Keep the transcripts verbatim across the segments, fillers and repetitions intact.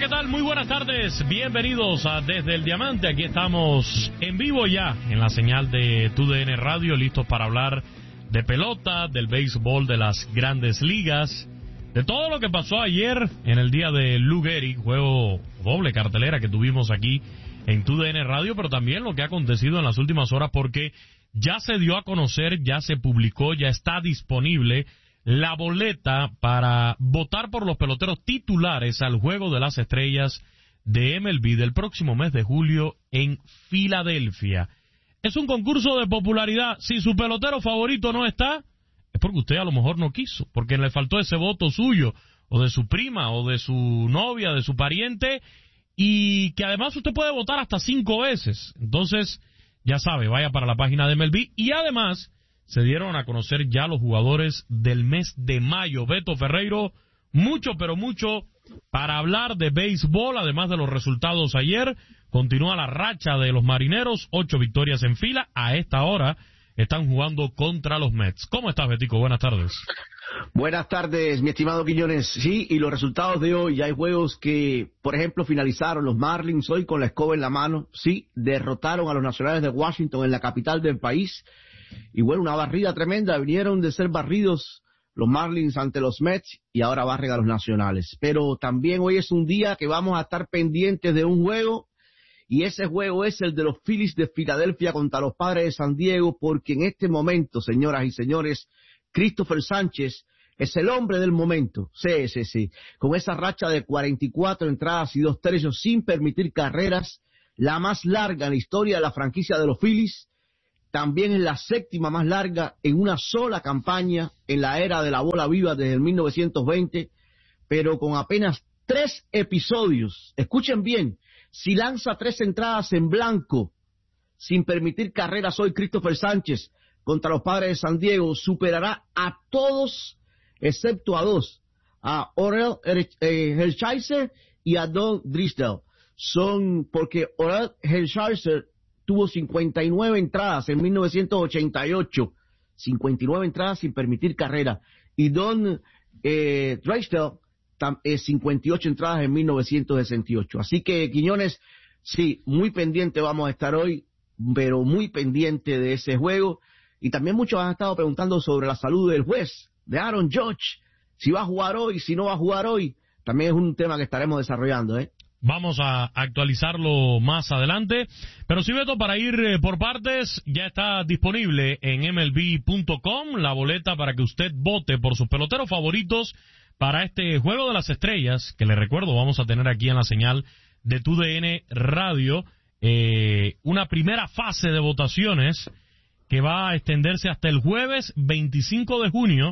¿qué tal? Muy buenas tardes, bienvenidos a Desde el Diamante. Aquí estamos en vivo ya en la señal de T U D N Radio, listos para hablar de pelota, del béisbol, de las grandes ligas, de todo lo que pasó ayer en el día de Lou Gehrig, juego doble cartelera que tuvimos aquí en T U D N Radio, pero también lo que ha acontecido en las últimas horas, porque ya se dio a conocer, ya se publicó, ya está disponible la boleta para votar por los peloteros titulares al Juego de las Estrellas de M L B del próximo mes de julio en Filadelfia. Es un concurso de popularidad. Si su pelotero favorito no está, es porque usted a lo mejor no quiso, porque le faltó ese voto suyo, o de su prima, o de su novia, de su pariente, y que además usted puede votar hasta cinco veces. Entonces, ya sabe, vaya para la página de M L B, y además se dieron a conocer ya los jugadores del mes de mayo. Beto Ferreiro, mucho, pero mucho para hablar de béisbol, además de los resultados ayer. Continúa la racha de los Marineros, ocho victorias en fila. A esta hora están jugando contra los Mets. ¿Cómo estás, Betico? Buenas tardes. Buenas tardes, mi estimado Quiñones. Sí, y los resultados de hoy, ya hay juegos que, por ejemplo, finalizaron. Los Marlins hoy con la escoba en la mano, sí, derrotaron a los Nacionales de Washington en la capital del país. Y bueno, una barrida tremenda, vinieron de ser barridos los Marlins ante los Mets y ahora barren a los Nacionales. Pero también hoy es un día que vamos a estar pendientes de un juego, y ese juego es el de los Phillies de Filadelfia contra los Padres de San Diego, porque en este momento, señoras y señores, Christopher Sánchez es el hombre del momento. Sí, sí, sí. Con esa racha de cuarenta y cuatro entradas y dos tercios sin permitir carreras, la más larga en la historia de la franquicia de los Phillies. También es la séptima más larga en una sola campaña en la era de la bola viva desde el mil novecientos veinte, pero con apenas tres episodios. Escuchen bien, si lanza tres entradas en blanco, sin permitir carreras hoy, Christopher Sánchez contra los Padres de San Diego superará a todos, excepto a dos, a Orel Hershiser y a Don Driscoll. Son porque Orel Hershiser tuvo cincuenta y nueve entradas en mil novecientos ochenta y ocho, cincuenta y nueve entradas sin permitir carrera, y Don eh, Drysdale, eh, cincuenta y ocho entradas en mil novecientos sesenta y ocho. Así que, Quiñones, sí, muy pendiente vamos a estar hoy, pero muy pendiente de ese juego. Y también muchos han estado preguntando sobre la salud del juez, de Aaron Judge, si va a jugar hoy, si no va a jugar hoy. También es un tema que estaremos desarrollando, ¿eh? Vamos a actualizarlo más adelante, pero sí, Beto, para ir eh, por partes, ya está disponible en M L B punto com la boleta para que usted vote por sus peloteros favoritos para este Juego de las Estrellas, que le recuerdo vamos a tener aquí en la señal de T U D N Radio, eh, una primera fase de votaciones que va a extenderse hasta el jueves veinticinco de junio,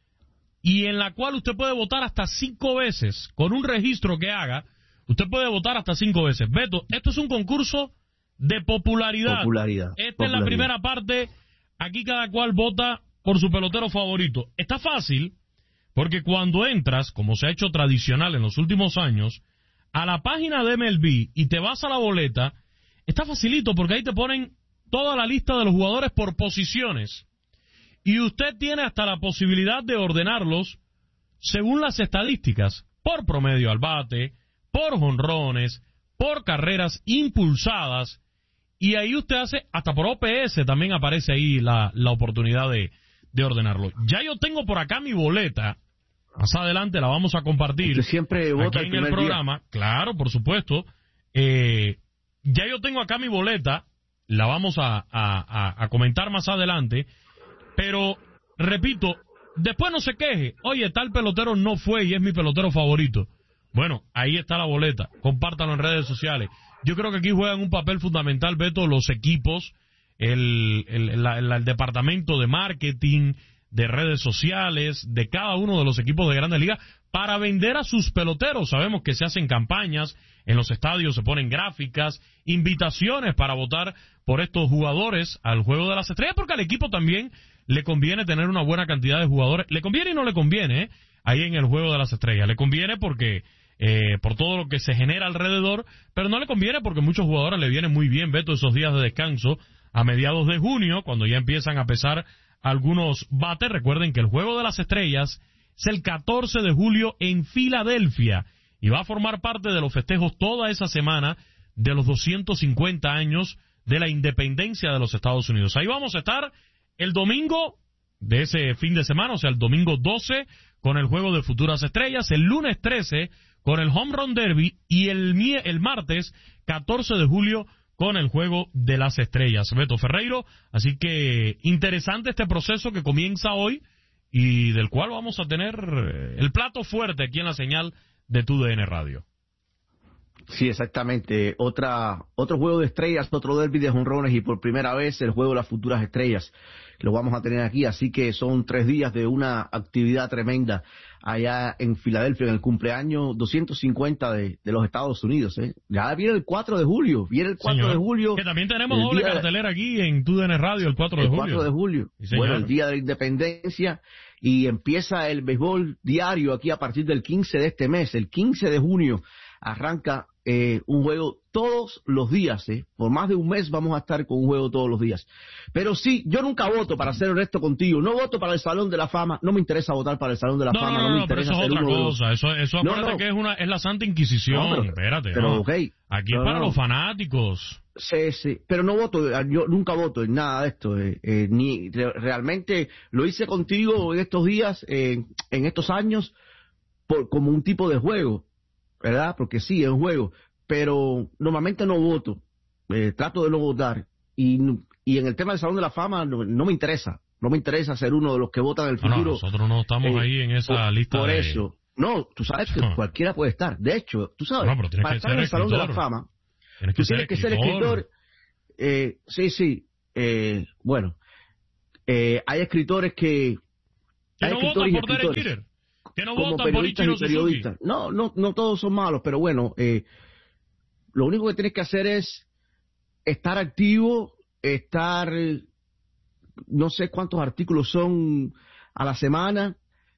y en la cual usted puede votar hasta cinco veces, con un registro que haga. Usted puede votar hasta cinco veces. Beto, esto es un concurso de popularidad. Popularidad. Esta popularidad. es la primera parte. Aquí cada cual vota por su pelotero favorito. Está fácil, porque cuando entras, como se ha hecho tradicional en los últimos años, a la página de M L B y te vas a la boleta, está facilito, porque ahí te ponen toda la lista de los jugadores por posiciones. Y usted tiene hasta la posibilidad de ordenarlos según las estadísticas, por promedio al bate, por jonrones, por carreras impulsadas, y ahí usted hace, hasta por O P S también aparece ahí la, la oportunidad de, de ordenarlo. Ya yo tengo por acá mi boleta, más adelante la vamos a compartir. Usted siempre vota aquí el en el programa, día. Claro, por supuesto. Eh, ya yo tengo acá mi boleta, la vamos a, a, a, a comentar más adelante, pero, repito, después no se queje, oye, tal pelotero no fue y es mi pelotero favorito. Bueno, ahí está la boleta, compártanlo en redes sociales. Yo creo que aquí juegan un papel fundamental, Beto, los equipos, el, el, la, el, el departamento de marketing, de redes sociales, de cada uno de los equipos de Grandes Ligas, para vender a sus peloteros. Sabemos que se hacen campañas, en los estadios se ponen gráficas, invitaciones para votar por estos jugadores al Juego de las Estrellas, porque al equipo también le conviene tener una buena cantidad de jugadores. Le conviene y no le conviene, ¿eh? Ahí en el Juego de las Estrellas. Le conviene porque eh, por todo lo que se genera alrededor, pero no le conviene porque muchos jugadores le vienen muy bien, Beto, esos días de descanso a mediados de junio, cuando ya empiezan a pesar algunos bates. Recuerden que el Juego de las Estrellas es el catorce de julio en Filadelfia, y va a formar parte de los festejos toda esa semana de los doscientos cincuenta años de la independencia de los Estados Unidos. Ahí vamos a estar el domingo de ese fin de semana, o sea, el domingo doce, con el juego de Futuras Estrellas, el lunes trece con el Home Run Derby y el, el martes catorce de julio con el juego de las estrellas. Beto Ferreiro, así que interesante este proceso que comienza hoy y del cual vamos a tener el plato fuerte aquí en la señal de Tu D N Radio. Sí, exactamente. Otra, otro juego de estrellas, otro derby de jonrones y por primera vez el juego de las futuras estrellas. Lo vamos a tener aquí, así que son tres días de una actividad tremenda allá en Filadelfia, en el cumpleaños doscientos cincuenta de, de los Estados Unidos. ¿eh? Ya viene el cuatro de julio, viene el cuatro Señor, de julio. Que también tenemos doble cartelera de, aquí en Tu D N Radio el cuatro de julio. El cuatro de julio, sí, bueno, el día de la independencia, y empieza el béisbol diario aquí a partir del quince de este mes. El quince de junio arranca eh, un juego todos los días, ¿eh? Por más de un mes vamos a estar con un juego todos los días. Pero sí, yo nunca voto, para ser honesto contigo, no voto para el Salón de la Fama, no me interesa votar para el Salón de la no, Fama, no, no, no, me no pero interesa eso es otra cosa, los... eso, eso no, acuérdate no. que es una es la Santa Inquisición, no, pero, espérate, pero, ¿no? okay. Aquí no, es para no. los fanáticos. Sí, sí, pero no voto, yo nunca voto en nada de esto, eh, eh, ni re, realmente lo hice contigo en estos días, eh, en estos años, por, como un tipo de juego, ¿verdad? Porque sí, es un juego, pero normalmente no voto, eh, trato de no votar, y, y en el tema del Salón de la Fama no, no me interesa, no me interesa ser uno de los que votan en el futuro. No, no, nosotros no estamos eh, ahí en esa por, lista por de... eso, no, tú sabes que cualquiera puede estar, de hecho, tú sabes, no, pero tienes para que estar ser en el Salón escritor. de la Fama, tienes que tú ser tienes que escritor. ser escritor, eh, sí, sí, eh, bueno, eh, hay escritores que... ¿Que hay no escritores votan por Derek Jeter? ¿Que no como votan por periodistas Ichiro y periodistas. Suzuki? No, no, no todos son malos, pero bueno, eh, lo único que tienes que hacer es estar activo, estar, no sé cuántos artículos son a la semana,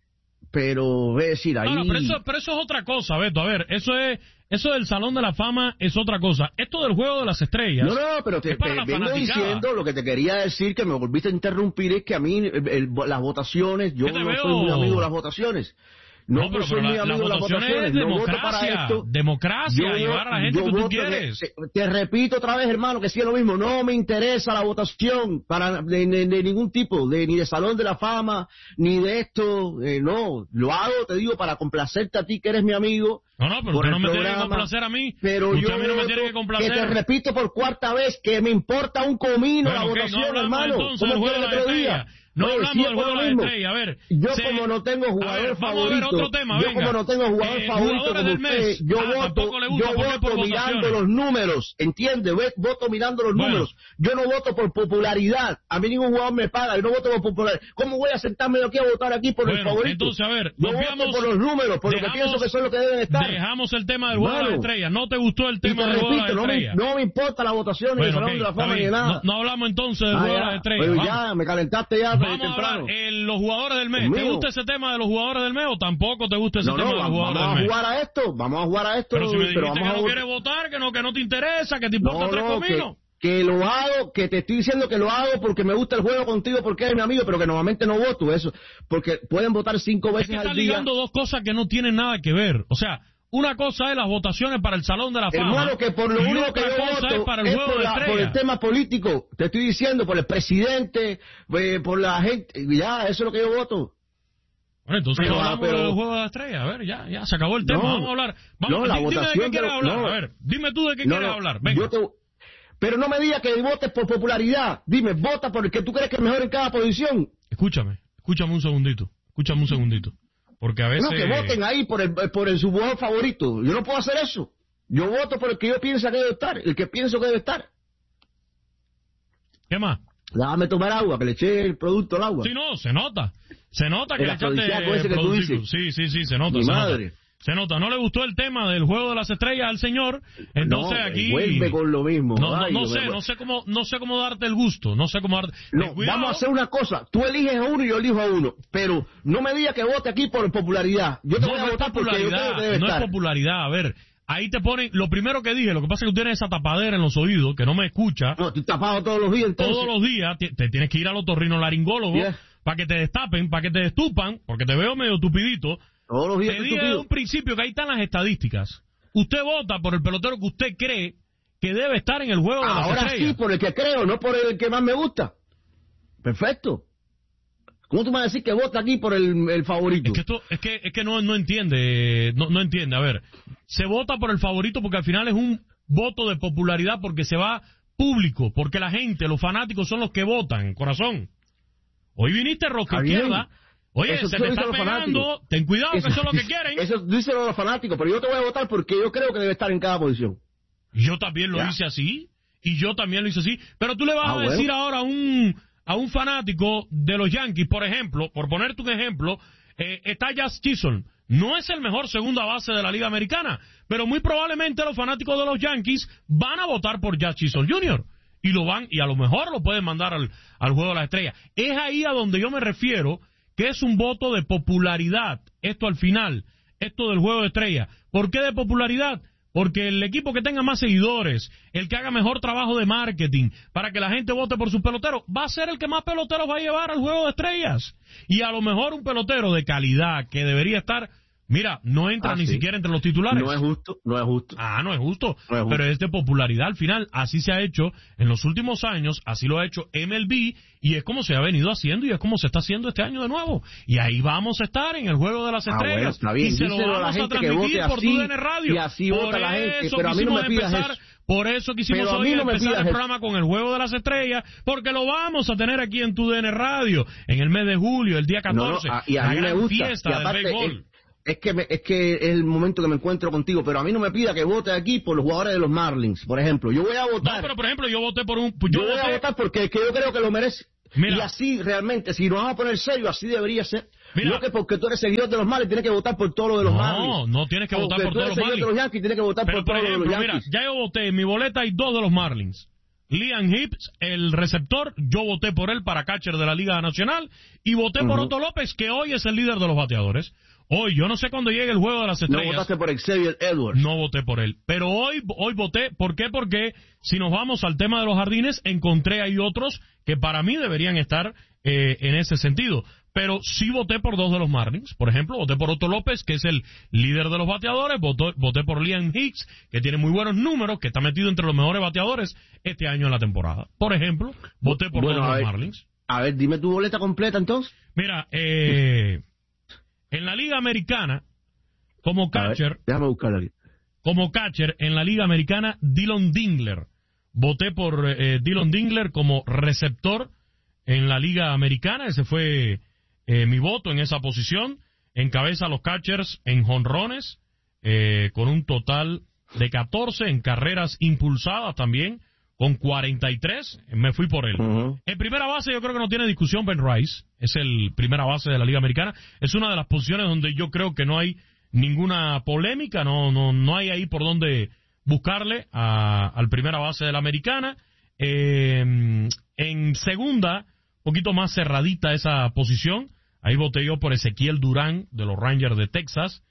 pero es decir, ahí... No, no, pero eso, pero eso es otra cosa, Beto. A ver, eso es eso del Salón de la Fama es otra cosa. Esto del Juego de las Estrellas... No, no, pero te, te vengo fanaticada. diciendo, lo que te quería decir, que me volviste a interrumpir, es que a mí el, el, las votaciones, yo no veo? soy muy amigo de las votaciones. No, no pero, soy pero muy la, amigo la de las votaciones votaciones. es no democracia, voto para esto. democracia, yo, llevar a la gente que tú quieres. Te, te repito otra vez, hermano, que sí es lo mismo. No me interesa la votación para de, de, de ningún tipo, de ni de Salón de la Fama, ni de esto. Eh, no, lo hago, te digo, para complacerte a ti, que eres mi amigo. No, no, pero usted no me programa, tiene que complacer a mí. Pero usted yo a mí no me tiene que complacer. Que te repito por cuarta vez que me importa un comino bueno, la okay, votación, no hermano. ¿Cómo fue el otro día? No Oye, hablamos del juego de las estrellas, a ver. Yo se... como no tengo jugador ver, favorito, a ver otro tema, yo venga. como no tengo jugador eh, favorito como del usted, mes. yo ah, voto, gusta, yo voto mirando los números, ¿entiende? Voto mirando los bueno. números. Yo no voto por popularidad, a mí ningún jugador me paga, yo no voto por popularidad. ¿Cómo voy a sentarme aquí a votar aquí por bueno, el favorito? Entonces, a ver, yo voto por los números, por dejamos, lo que pienso que son los que deben estar. Dejamos el tema del juego de las estrellas, ¿no te gustó el tema del juego de las estrellas? No me importa la votación ni el Salón de la Fama ni nada. No hablamos entonces del juego de las estrellas. Pero ya, me calentaste ya temprano. Los jugadores del mes. ¿Te gusta ese tema de los jugadores del mes o tampoco te gusta ese no, tema no, de los jugadores del mes? Vamos a jugar a esto, vamos a jugar a esto. Pero si me dijiste pero vamos que a no vot... quieres votar, que no, que no te interesa, que te importa no, tres no, cominos. Que, que lo hago, que te estoy diciendo que lo hago porque me gusta el juego contigo, porque eres mi amigo, pero que normalmente no voto eso. Porque pueden votar cinco veces es que al está día. ligando dos cosas que no tienen nada que ver. O sea, una cosa es las votaciones para el Salón de la Fama. Hermano, que por lo único que yo voto es, para el es juego por, de la, por el tema político. Te estoy diciendo, por el presidente, eh, por la gente. Ya, eso es lo que yo voto. Bueno, entonces pero, no hablamos pero, del juego de la estrella. A ver, ya, ya, se acabó el tema. No, vamos a hablar. Vamos, no, la dime votación de qué quieres hablar. No, a ver, dime tú de qué no, quieres no, hablar. Venga. Yo te, pero no me digas que votes por popularidad. Dime, vota por el que tú crees que es mejor en cada posición. Escúchame, escúchame un segundito. Escúchame un segundito. Porque a veces... No, que voten ahí por el, por el su jugador favorito. Yo no puedo hacer eso. Yo voto por el que yo pienso que debe estar, el que pienso que debe estar. ¿Qué más? Déjame tomar agua, que le eché el producto al agua. Sí, no, se nota. Se nota que el le echaste ese que tú dices. Sí, sí, sí, se nota. Mi se madre. Nota. Se nota. No le gustó el tema del juego de las estrellas al señor. Entonces no, aquí... vuelve con lo mismo. No, Ay, no, no yo sé, me... no sé cómo, no sé cómo darte el gusto. No sé cómo darte... No, vamos a hacer una cosa. Tú eliges a uno y yo elijo a uno. Pero no me digas que vote aquí por popularidad. Yo te no, voy a no votar porque yo creo que debe no estar. es popularidad. A ver... Ahí te ponen, lo primero que dije, lo que pasa es que tú tienes esa tapadera en los oídos, que no me escucha. No, tú tapado todos los días, entonces. Todos los días te, te tienes que ir al otorrinolaringólogo yeah. para que te destapen, para que te destupan, porque te veo medio tupidito. Todos los días. Te dije desde un principio que ahí están las estadísticas. Usted vota por el pelotero que usted cree que debe estar en el juego de las Ahora estrellas. sí, por el que creo, no por el que más me gusta. Perfecto. ¿Cómo tú me vas a decir que vota aquí por el, el favorito? Es que esto, es que, es que no, no entiende, no, no entiende. A ver, se vota por el favorito porque al final es un voto de popularidad porque se va público, porque la gente, los fanáticos son los que votan, corazón. Hoy viniste roca izquierda. Oye, eso se te está pegando, ten cuidado eso, que eso es lo que quieren. Eso dicen los fanáticos, pero yo te voy a votar porque yo creo que debe estar en cada posición. Yo también lo ya. hice así, y yo también lo hice así, pero tú le vas ah, a bueno. decir ahora a un, a un fanático de los Yankees, por ejemplo, por ponerte un ejemplo, eh, está Jazz Chisholm, no es el mejor segunda base de la Liga Americana, pero muy probablemente los fanáticos de los Yankees van a votar por Jazz Chisholm junior, y lo van, y a lo mejor lo pueden mandar al, al Juego de las Estrellas. Es ahí a donde yo me refiero, que es un voto de popularidad, esto al final, esto del Juego de Estrellas. ¿Por qué de popularidad? Porque el equipo que tenga más seguidores, el que haga mejor trabajo de marketing, para que la gente vote por sus peloteros, va a ser el que más peloteros va a llevar al Juego de Estrellas. Y a lo mejor un pelotero de calidad que debería estar, mira, no entra ah, ni sí. siquiera entre los titulares. No es justo, no es justo. Ah, no es justo, no es justo. Pero es de popularidad al final. Así se ha hecho en los últimos años, así lo ha hecho M L B, y es como se ha venido haciendo, y es como se está haciendo este año de nuevo. Y ahí vamos a estar en el Juego de las Estrellas. Ah, bueno, y se lo vamos a, a transmitir por así, T U D N Radio. Y así por vota eso la gente, pero a mí no me pidas empezar, eso. Por eso quisimos pero hoy no empezar el eso. programa con el Juego de las Estrellas, porque lo vamos a tener aquí en T U D N Radio, en el mes de julio, el día catorce. No, no, y a mí la gran me gusta, fiesta y aparte, del béisbol. Es que, me, es que es el momento que me encuentro contigo, pero a mí no me pida que vote aquí por los jugadores de los Marlins, por ejemplo. Yo voy a votar. No, pero por ejemplo, yo voté por un... Yo, yo voté... voy a votar porque es que yo creo que lo merece. Mira, y así realmente, si nos vamos a poner serio, así debería ser. Mira, no que porque tú eres seguidor de los Marlins tienes que votar por todo lo de los no, Marlins. No, no tienes que votar por todos los Marlins. De los Yankees, tienes que votar pero, por, por todo ejemplo, lo de los Yankees. Mira, ya yo voté, en mi boleta hay dos de los Marlins. Liam Hips, el receptor, yo voté por él para catcher de la Liga Nacional, y voté uh-huh. por Otto López, que hoy es el líder de los bateadores. Hoy, yo no sé cuándo llegue el Juego de las Estrellas. No votaste por Xavier Edwards. No voté por él. Pero hoy, hoy voté, ¿por qué? Porque si nos vamos al tema de los jardines, encontré ahí otros que para mí deberían estar eh, en ese sentido. Pero sí voté por dos de los Marlins. Por ejemplo, voté por Otto López, que es el líder de los bateadores. Voté, voté por Liam Hicks, que tiene muy buenos números, que está metido entre los mejores bateadores este año en la temporada. Por ejemplo, voté por bueno, dos de los ver, Marlins. A ver, dime tu boleta completa entonces. Mira, eh, en la Liga Americana, como catcher, ver, déjame buscarla aquí. Como catcher en la Liga Americana, Dillon Dingler. Voté por eh, Dillon Dingler como receptor en la Liga Americana. Ese fue eh, mi voto en esa posición. Encabeza a los catchers en jonrones, eh, con un total de catorce, en carreras impulsadas también, con cuarenta y tres. Me fui por él. Uh-huh. En primera base yo creo que no tiene discusión Ben Rice. Es el primera base de la Liga Americana. Es una de las posiciones donde yo creo que no hay ninguna polémica, no no no hay ahí por donde buscarle a, al primera base de la Americana. Eh, en segunda, un poquito más cerradita esa posición, ahí voté yo por Ezequiel Durán de los Rangers de Texas.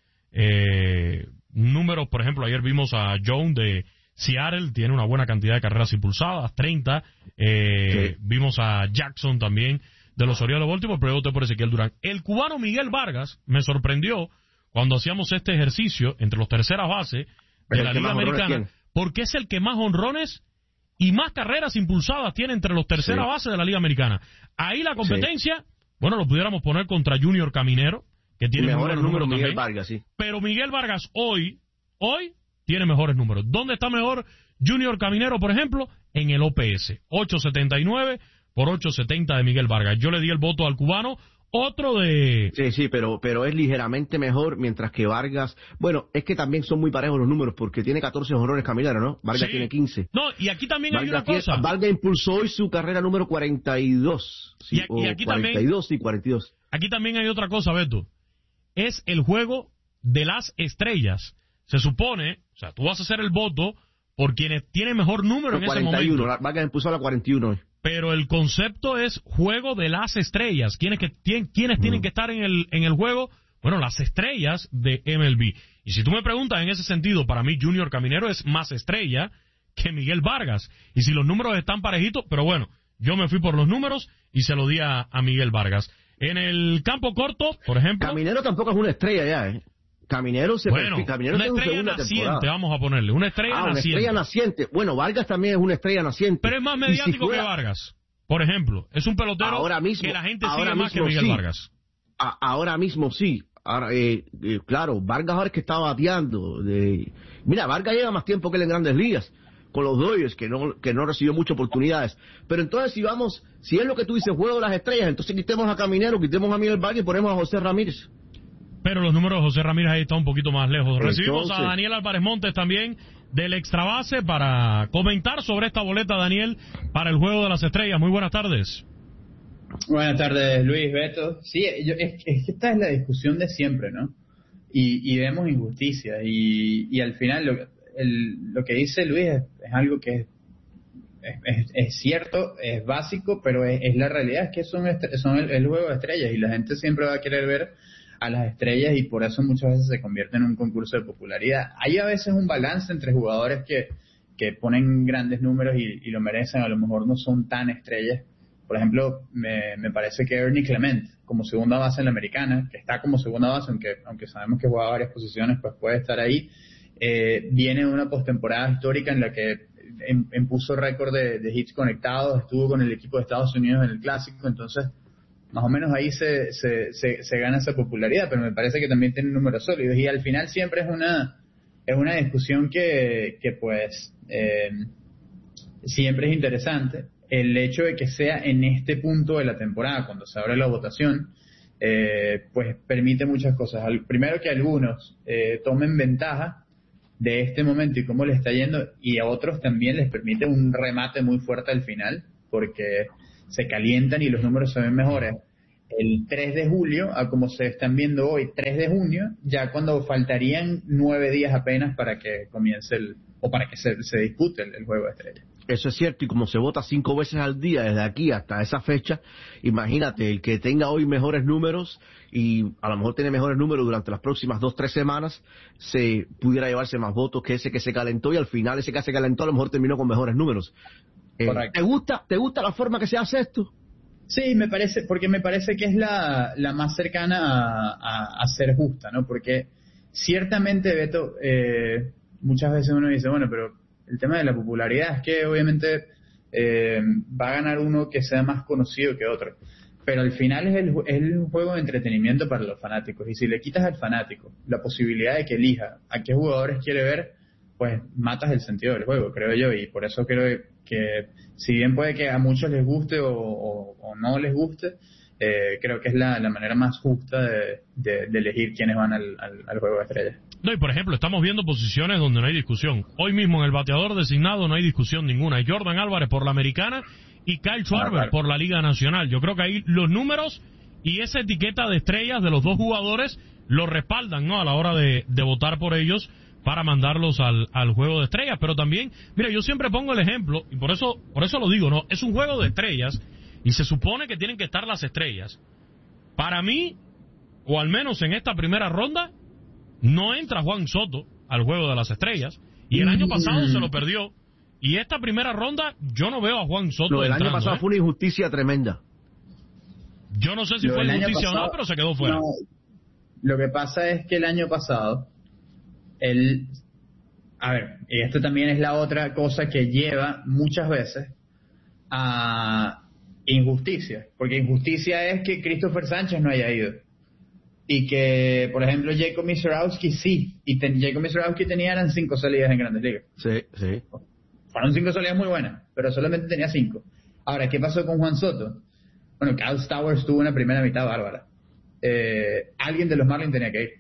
Eh, números, por ejemplo, ayer vimos a Jones de Seattle, tiene una buena cantidad de carreras impulsadas, treinta. Eh, sí. Vimos a Jackson también de los Orioles de Baltimore, pero yo voté por Ezequiel Durán. El cubano Miguel Vargas me sorprendió cuando hacíamos este ejercicio entre los terceras bases de la Liga Americana, porque es el que más honrones y más carreras impulsadas tiene entre los terceras sí. bases de la Liga Americana. Ahí la competencia, sí. bueno, lo pudiéramos poner contra Junior Caminero, que tiene mejores números Miguel también. Vargas, sí. Pero Miguel Vargas hoy, hoy, tiene mejores números. ¿Dónde está mejor Junior Caminero, por ejemplo? En el O P S. ocho setenta y nueve por ocho setenta de Miguel Vargas. Yo le di el voto al cubano. Otro de... Sí, sí, pero pero es ligeramente mejor, mientras que Vargas... Bueno, es que también son muy parejos los números, porque tiene catorce honrones Caminero, ¿no? Vargas sí. tiene quince. No, y aquí también Vargas hay una tiene, cosa. Vargas impulsó hoy su carrera número cuarenta y dos. Sí, y, aquí, y aquí cuarenta y dos también, y cuarenta y dos. Aquí también hay otra cosa, Beto. Es el juego de las estrellas. Se supone, o sea, tú vas a hacer el voto por quienes tienen mejor número en cuarenta y uno, ese momento. Vargas impulsó a la cuarenta y uno hoy. Pero el concepto es juego de las estrellas. ¿Quiénes, que, tienen, ¿quiénes mm. tienen que estar en el, en el juego? Bueno, las estrellas de M L B. Y si tú me preguntas en ese sentido, para mí Junior Caminero es más estrella que Miguel Vargas. Y si los números están parejitos, pero bueno, yo me fui por los números y se lo di a, a Miguel Vargas. En el campo corto, por ejemplo... Caminero tampoco es una estrella ya, ¿eh? Caminero se bueno, perfila, Caminero una estrella segunda naciente, temporada. vamos a ponerle, una estrella ah, naciente. una estrella naciente. Bueno, Vargas también es una estrella naciente. Pero es más mediático si fuera... que Vargas, por ejemplo. Es un pelotero ahora mismo, que la gente ahora sigue más que Miguel sí. Vargas. A, ahora mismo sí. Ahora, eh, eh, claro, Vargas ahora es que está bateando. De... Mira, Vargas lleva más tiempo que él en Grandes Ligas, con los Dodgers, que no, que no recibió muchas oportunidades. Pero entonces, si vamos, si es lo que tú dices, juego de las estrellas, entonces quitemos a Caminero, quitemos a Miguel Vargas y ponemos a José Ramírez. Pero los números de José Ramírez ahí están un poquito más lejos. Entonces, recibimos a Daniel Álvarez Montes también del Extra Base para comentar sobre esta boleta, Daniel, para el Juego de las Estrellas. Muy buenas tardes. Buenas tardes, Luis, Beto. Sí, yo, es, es que esta es la discusión de siempre, ¿no? Y, y vemos injusticia. Y, y al final lo, el, lo que dice Luis es, es algo que es, es, es cierto, es básico, pero es, es la realidad, es que son, son el, el juego de estrellas y la gente siempre va a querer ver a las estrellas y por eso muchas veces se convierte en un concurso de popularidad. Hay a veces un balance entre jugadores que, que ponen grandes números y, y lo merecen, a lo mejor no son tan estrellas. Por ejemplo, me, me parece que Ernie Clement, como segunda base en la americana, que está como segunda base, aunque aunque sabemos que juega varias posiciones, pues puede estar ahí, eh, viene de una postemporada histórica en la que em, impuso récord de, de hits conectados, estuvo con el equipo de Estados Unidos en el Clásico, entonces más o menos ahí se, se, se, se gana esa popularidad, pero me parece que también tiene números sólidos y al final siempre es una es una discusión que, que pues eh, siempre es interesante. El hecho de que sea en este punto de la temporada, cuando se abre la votación, eh, pues permite muchas cosas. Al, primero que algunos eh, tomen ventaja de este momento y cómo les está yendo, y a otros también les permite un remate muy fuerte al final, porque se calientan y los números se ven mejores el tres de julio a como se están viendo hoy, tres de junio, ya cuando faltarían nueve días apenas para que comience el, o para que se, se dispute el, el juego de estrellas. Eso es cierto, y como se vota cinco veces al día desde aquí hasta esa fecha, imagínate, el que tenga hoy mejores números y a lo mejor tiene mejores números durante las próximas dos, tres semanas, se pudiera llevarse más votos que ese que se calentó y al final ese que se calentó a lo mejor terminó con mejores números. Eh, ¿te gusta, ¿Te gusta la forma que se hace esto? Sí, me parece, porque me parece que es la, la más cercana a, a, a ser justa, ¿no? Porque ciertamente, Beto, eh, muchas veces uno dice, bueno, pero el tema de la popularidad es que obviamente eh, va a ganar uno que sea más conocido que otro. Pero al final es el, es el juego de entretenimiento para los fanáticos. Y si le quitas al fanático la posibilidad de que elija a qué jugadores quiere ver, pues matas el sentido del juego, creo yo. Y por eso creo que, si bien puede que a muchos les guste o, o, o no les guste, eh, creo que es la, la manera más justa de, de, de elegir quiénes van al, al, al juego de estrellas. No, y por ejemplo, estamos viendo posiciones donde no hay discusión. Hoy mismo en el bateador designado no hay discusión ninguna. Hay Jordan Álvarez por la americana y Kyle Schwarber ah, claro. por la Liga Nacional. Yo creo que ahí los números y esa etiqueta de estrellas de los dos jugadores lo respaldan, ¿no? A la hora de, de votar por ellos para mandarlos al, al juego de estrellas. Pero también, mira, yo siempre pongo el ejemplo, y por eso, por eso lo digo, ¿no? Es un juego de estrellas y se supone que tienen que estar las estrellas. Para mí, o al menos en esta primera ronda, no entra Juan Soto al juego de las estrellas, y el año pasado se lo perdió, y esta primera ronda yo no veo a Juan Soto no, el entrando, año pasado ¿eh? Fue una injusticia tremenda. Yo no sé si lo fue injusticia pasado, o no, pero se quedó fuera. No, lo que pasa es que el año pasado él, a ver, y esto también es la otra cosa que lleva muchas veces a injusticia, porque injusticia es que Christopher Sánchez no haya ido. Y que, por ejemplo, Jacob Misiorowski sí. Y ten, Jacob Misiorowski tenía eran cinco salidas en Grandes Ligas. Sí, sí. Fueron cinco salidas muy buenas, pero solamente tenía cinco. Ahora, ¿qué pasó con Juan Soto? Bueno, Kyle Stowers tuvo una primera mitad bárbara. Eh, alguien de los Marlins tenía que ir.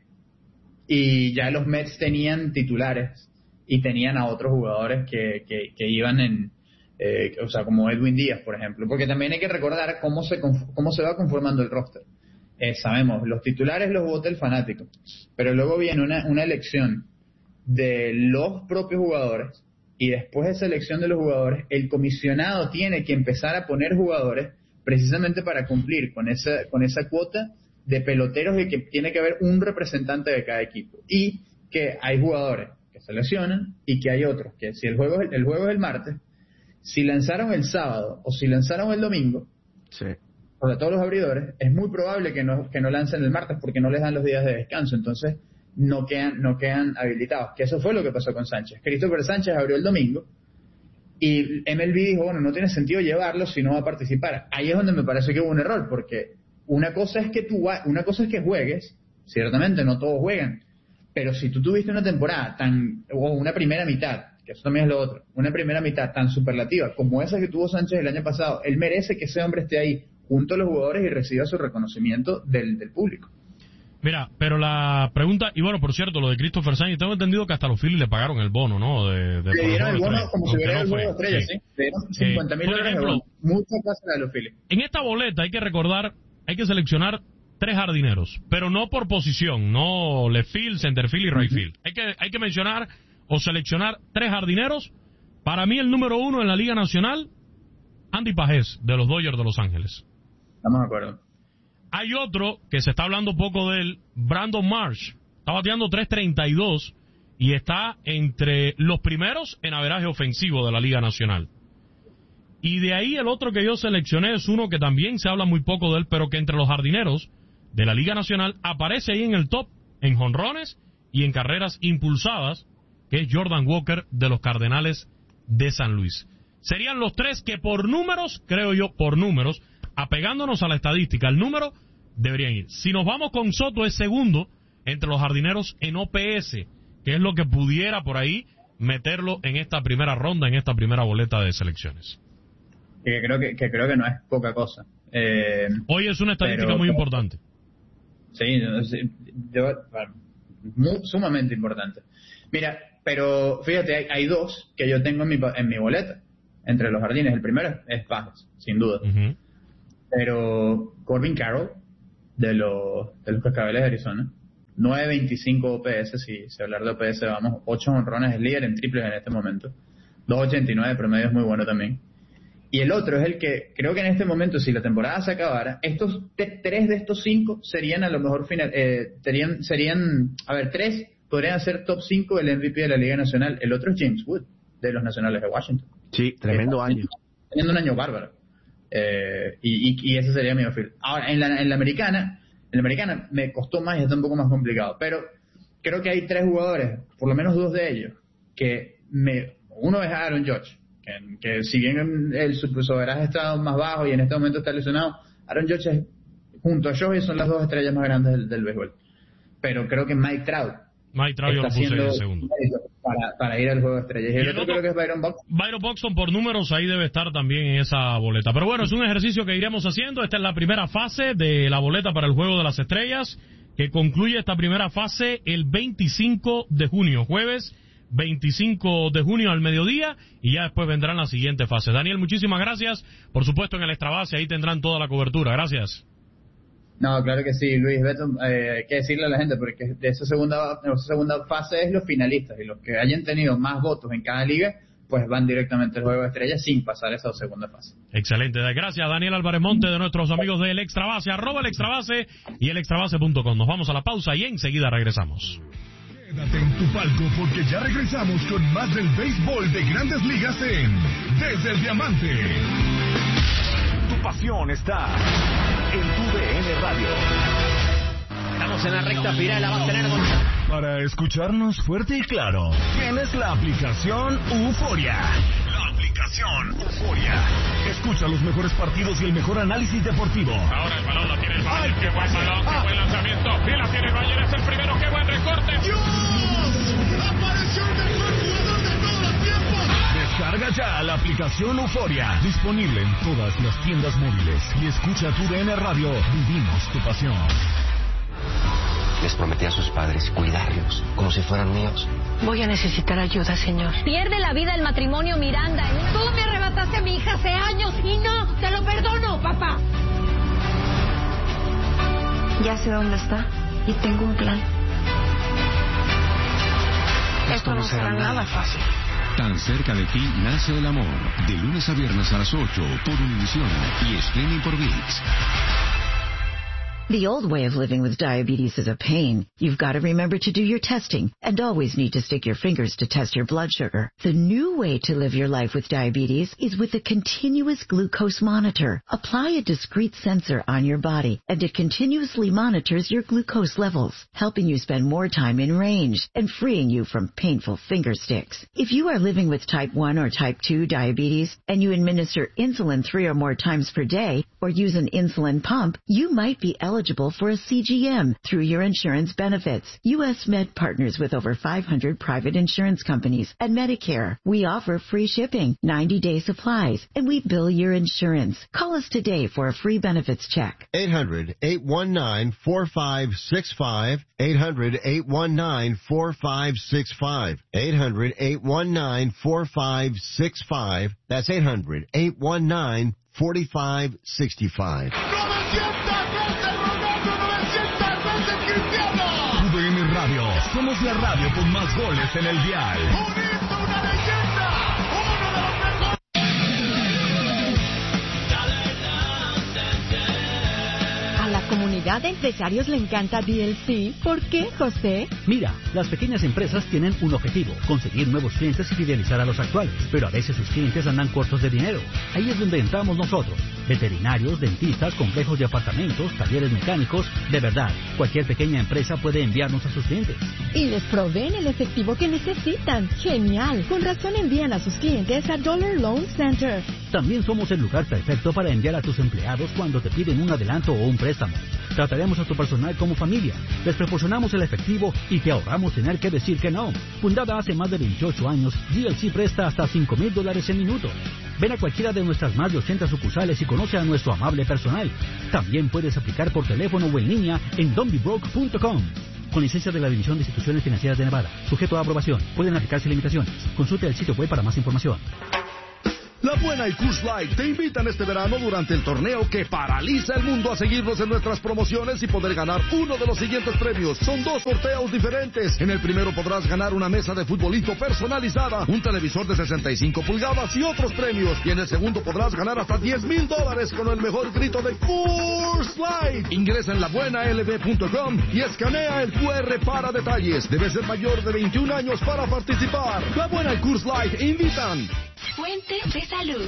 Y ya los Mets tenían titulares y tenían a otros jugadores que, que, que iban en... Eh, o sea, como Edwin Díaz, por ejemplo. Porque también hay que recordar cómo se, cómo se va conformando el roster. Eh, sabemos, los titulares los vota el fanático, pero luego viene una, una elección de los propios jugadores y después de esa elección de los jugadores, el comisionado tiene que empezar a poner jugadores precisamente para cumplir con esa, con esa cuota de peloteros y que tiene que haber un representante de cada equipo y que hay jugadores que se lesionan y que hay otros que si el juego, es, el juego es el martes, si lanzaron el sábado o si lanzaron el domingo, sí. sobre todo los abridores, es muy probable que no, que no lancen el martes porque no les dan los días de descanso, entonces no quedan, no quedan habilitados, que eso fue lo que pasó con Sánchez. Christopher Sánchez abrió el domingo y M L B dijo, bueno, no tiene sentido llevarlo si no va a participar. Ahí es donde me parece que hubo un error, porque una cosa es que tú una cosa es que juegues, ciertamente no todos juegan, pero si tú tuviste una temporada tan, o una primera mitad, que eso también es lo otro, una primera mitad tan superlativa como esa que tuvo Sánchez el año pasado, él merece que ese hombre esté ahí junto a los jugadores y reciba su reconocimiento del, del público. Mira, pero la pregunta, y bueno, por cierto, lo de Christopher Sánchez, tengo entendido que hasta los Phillies le pagaron el bono, ¿no? De, de le dieron el bono estrella, como si hubiera el juego de estrellas, sí. Le dieron cincuenta mil eh, dólares de bono. Mucha clase de los Phillies. En esta boleta hay que recordar, hay que seleccionar tres jardineros, pero no por posición, no left field, center field y right field. Hay que, hay que mencionar o seleccionar tres jardineros. Para mí el número uno en la Liga Nacional, Andy Pajés, de los Dodgers de Los Ángeles. Estamos de acuerdo. Hay otro que se está hablando poco de él, Brandon Marsh. Está bateando tres treinta y dos y está entre los primeros en averaje ofensivo de la Liga Nacional. Y de ahí el otro que yo seleccioné es uno que también se habla muy poco de él, pero que entre los jardineros de la Liga Nacional aparece ahí en el top, en jonrones y en carreras impulsadas, que es Jordan Walker de los Cardenales de San Luis. Serían los tres que por números, creo yo, por números, apegándonos a la estadística, el número, deberían ir. Si nos vamos con Soto, es segundo entre los jardineros en O P S, que es lo que pudiera por ahí meterlo en esta primera ronda, en esta primera boleta de selecciones. Que creo que, que creo que no es poca cosa. Eh, Hoy es una estadística pero, muy importante. Sí, yo, muy, sumamente importante. Mira, pero fíjate, hay, hay dos que yo tengo en mi, en mi boleta, entre los jardines. El primero es Pajés, sin duda. Uh-huh. Pero Corbin Carroll, de los, de los Cascabeles de Arizona, nueve veinticinco O P S, si, si hablar de O P S vamos, ocho honrones, es líder en triples en este momento, dos ochenta y nueve de promedio, es muy bueno también. Y el otro es el que, creo que en este momento, si la temporada se acabara, estos t- tres de estos cinco serían a lo mejor final, eh, serían, serían, a ver, tres podrían ser top cinco del M V P de la Liga Nacional. El otro es James Wood, de los Nacionales de Washington. Sí, tremendo año. Teniendo un año bárbaro. Eh, y, y, y ese sería mi perfil. Ahora, en la, en la americana, en la americana me costó más y está un poco más complicado, pero creo que hay tres jugadores, por lo menos dos de ellos, que me, uno es Aaron Judge, que, que si bien el subsoveraje está más bajo y en este momento está lesionado, Aaron Judge es, junto a Shohei son las dos estrellas más grandes del, del béisbol. Pero creo que Mike Trout Mike Trout yo lo puse en segundo. Para, para ir al juego de estrellas. Y, y el, el otro, otro creo que es Byron Buxton. Byron Buxton por números ahí debe estar también en esa boleta. Pero bueno, es un ejercicio que iremos haciendo. Esta es la primera fase de la boleta para el juego de las estrellas, que concluye esta primera fase el veinticinco de junio, jueves veinticinco de junio al mediodía, y ya después vendrán las siguientes fases. Daniel, muchísimas gracias. Por supuesto en el Extra Base ahí tendrán toda la cobertura. Gracias. No, claro que sí, Luis Beto, eh, hay que decirle a la gente, porque de esa segunda, esa segunda fase es los finalistas, y los que hayan tenido más votos en cada liga, pues van directamente al juego de estrellas sin pasar esa segunda fase. Excelente, gracias Daniel Álvarez Monte, de nuestros amigos del Extra Base, arroba el Extra Base y el extrabase punto com. Nos vamos a la pausa y enseguida regresamos. Quédate en tu palco porque ya regresamos con más del béisbol de Grandes Ligas en Desde el Diamante. Tu pasión está en tu D N Radio. Estamos en la recta final, la va a tener González. Para escucharnos fuerte y claro, tienes la aplicación Euforia. La aplicación Euforia. Escucha los mejores partidos y el mejor análisis deportivo. Ahora el balón lo tiene el Bayern, qué buen balón, qué buen lanzamiento. Y la tiene el Bayern, es el primero, qué buen recorte. ¡Dios! ¡Apareció el mejor jugador de todos los tiempos! Descarga ya la aplicación Euforia. Disponible en todas las tiendas móviles. Y escucha tu D N Radio. Vivimos tu pasión. Les prometí a sus padres cuidarlos como si fueran míos. Voy a necesitar ayuda, señor. Pierde la vida el matrimonio Miranda. Tú me arrebataste a mi hija hace años y no, te lo perdono, papá. Ya sé dónde está y tengo un plan. Esto, Esto no será nada fácil. Tan cerca de ti nace el amor. De lunes a viernes a las ocho por Univisión y streaming por ViX. The old way of living with diabetes is a pain. You've got to remember to do your testing and always need to stick your fingers to test your blood sugar. The new way to live your life with diabetes is with a continuous glucose monitor. Apply a discrete sensor on your body and it continuously monitors your glucose levels, helping you spend more time in range and freeing you from painful finger sticks. If you are living with type one or type two diabetes and you administer insulin three or more times per day or use an insulin pump, you might be eligible for a C G M through your insurance benefits. U S Med partners with over five hundred private insurance companies and Medicare. We offer free shipping, ninety-day supplies, and we bill your insurance. Call us today for a free benefits check. eight hundred, eight one nine, four five six five. eight hundred, eight one nine, four five six five. eight hundred, eight one nine, four five six five. That's eight hundred, eight one nine, four five six five. Radio. Somos la radio con más goles en el dial. ¡Unirse una leyenda! ¡Uno de los mejores! A la comunidad de empresarios le encanta D L C. ¿Por qué, José? Mira, las pequeñas empresas tienen un objetivo, conseguir nuevos clientes y fidelizar a los actuales, pero a veces sus clientes andan cortos de dinero. Ahí es donde entramos nosotros. Veterinarios, dentistas, complejos de apartamentos, talleres mecánicos. De verdad, cualquier pequeña empresa puede enviarnos a sus clientes. Y les proveen el efectivo que necesitan. ¡Genial! Con razón envían a sus clientes a Dollar Loan Center. También somos el lugar perfecto para enviar a tus empleados cuando te piden un adelanto o un préstamo. Trataremos a tu personal como familia. Les proporcionamos el efectivo y te ahorramos tener que decir que no. Fundada hace más de veintiocho años, D L C presta hasta cinco mil dólares en minuto. Ven a cualquiera de nuestras más de ochenta sucursales y conoce a nuestro amable personal. También puedes aplicar por teléfono o en línea en don be broke punto com. Con licencia de la División de Instituciones Financieras de Nevada. Sujeto a aprobación. Pueden aplicarse limitaciones. Consulte el sitio web para más información. La Buena y Coors Light te invitan este verano durante el torneo que paraliza el mundo a seguirnos en nuestras promociones y poder ganar uno de los siguientes premios. Son dos sorteos diferentes. En el primero podrás ganar una mesa de futbolito personalizada, un televisor de sesenta y cinco pulgadas y otros premios. Y en el segundo podrás ganar hasta diez mil dólares con el mejor grito de Coors Light. Ingresa en la buena l b punto com y escanea el Q R para detalles. Debes ser mayor de veintiún años para participar. La Buena y Coors Light invitan. Fuente de salud.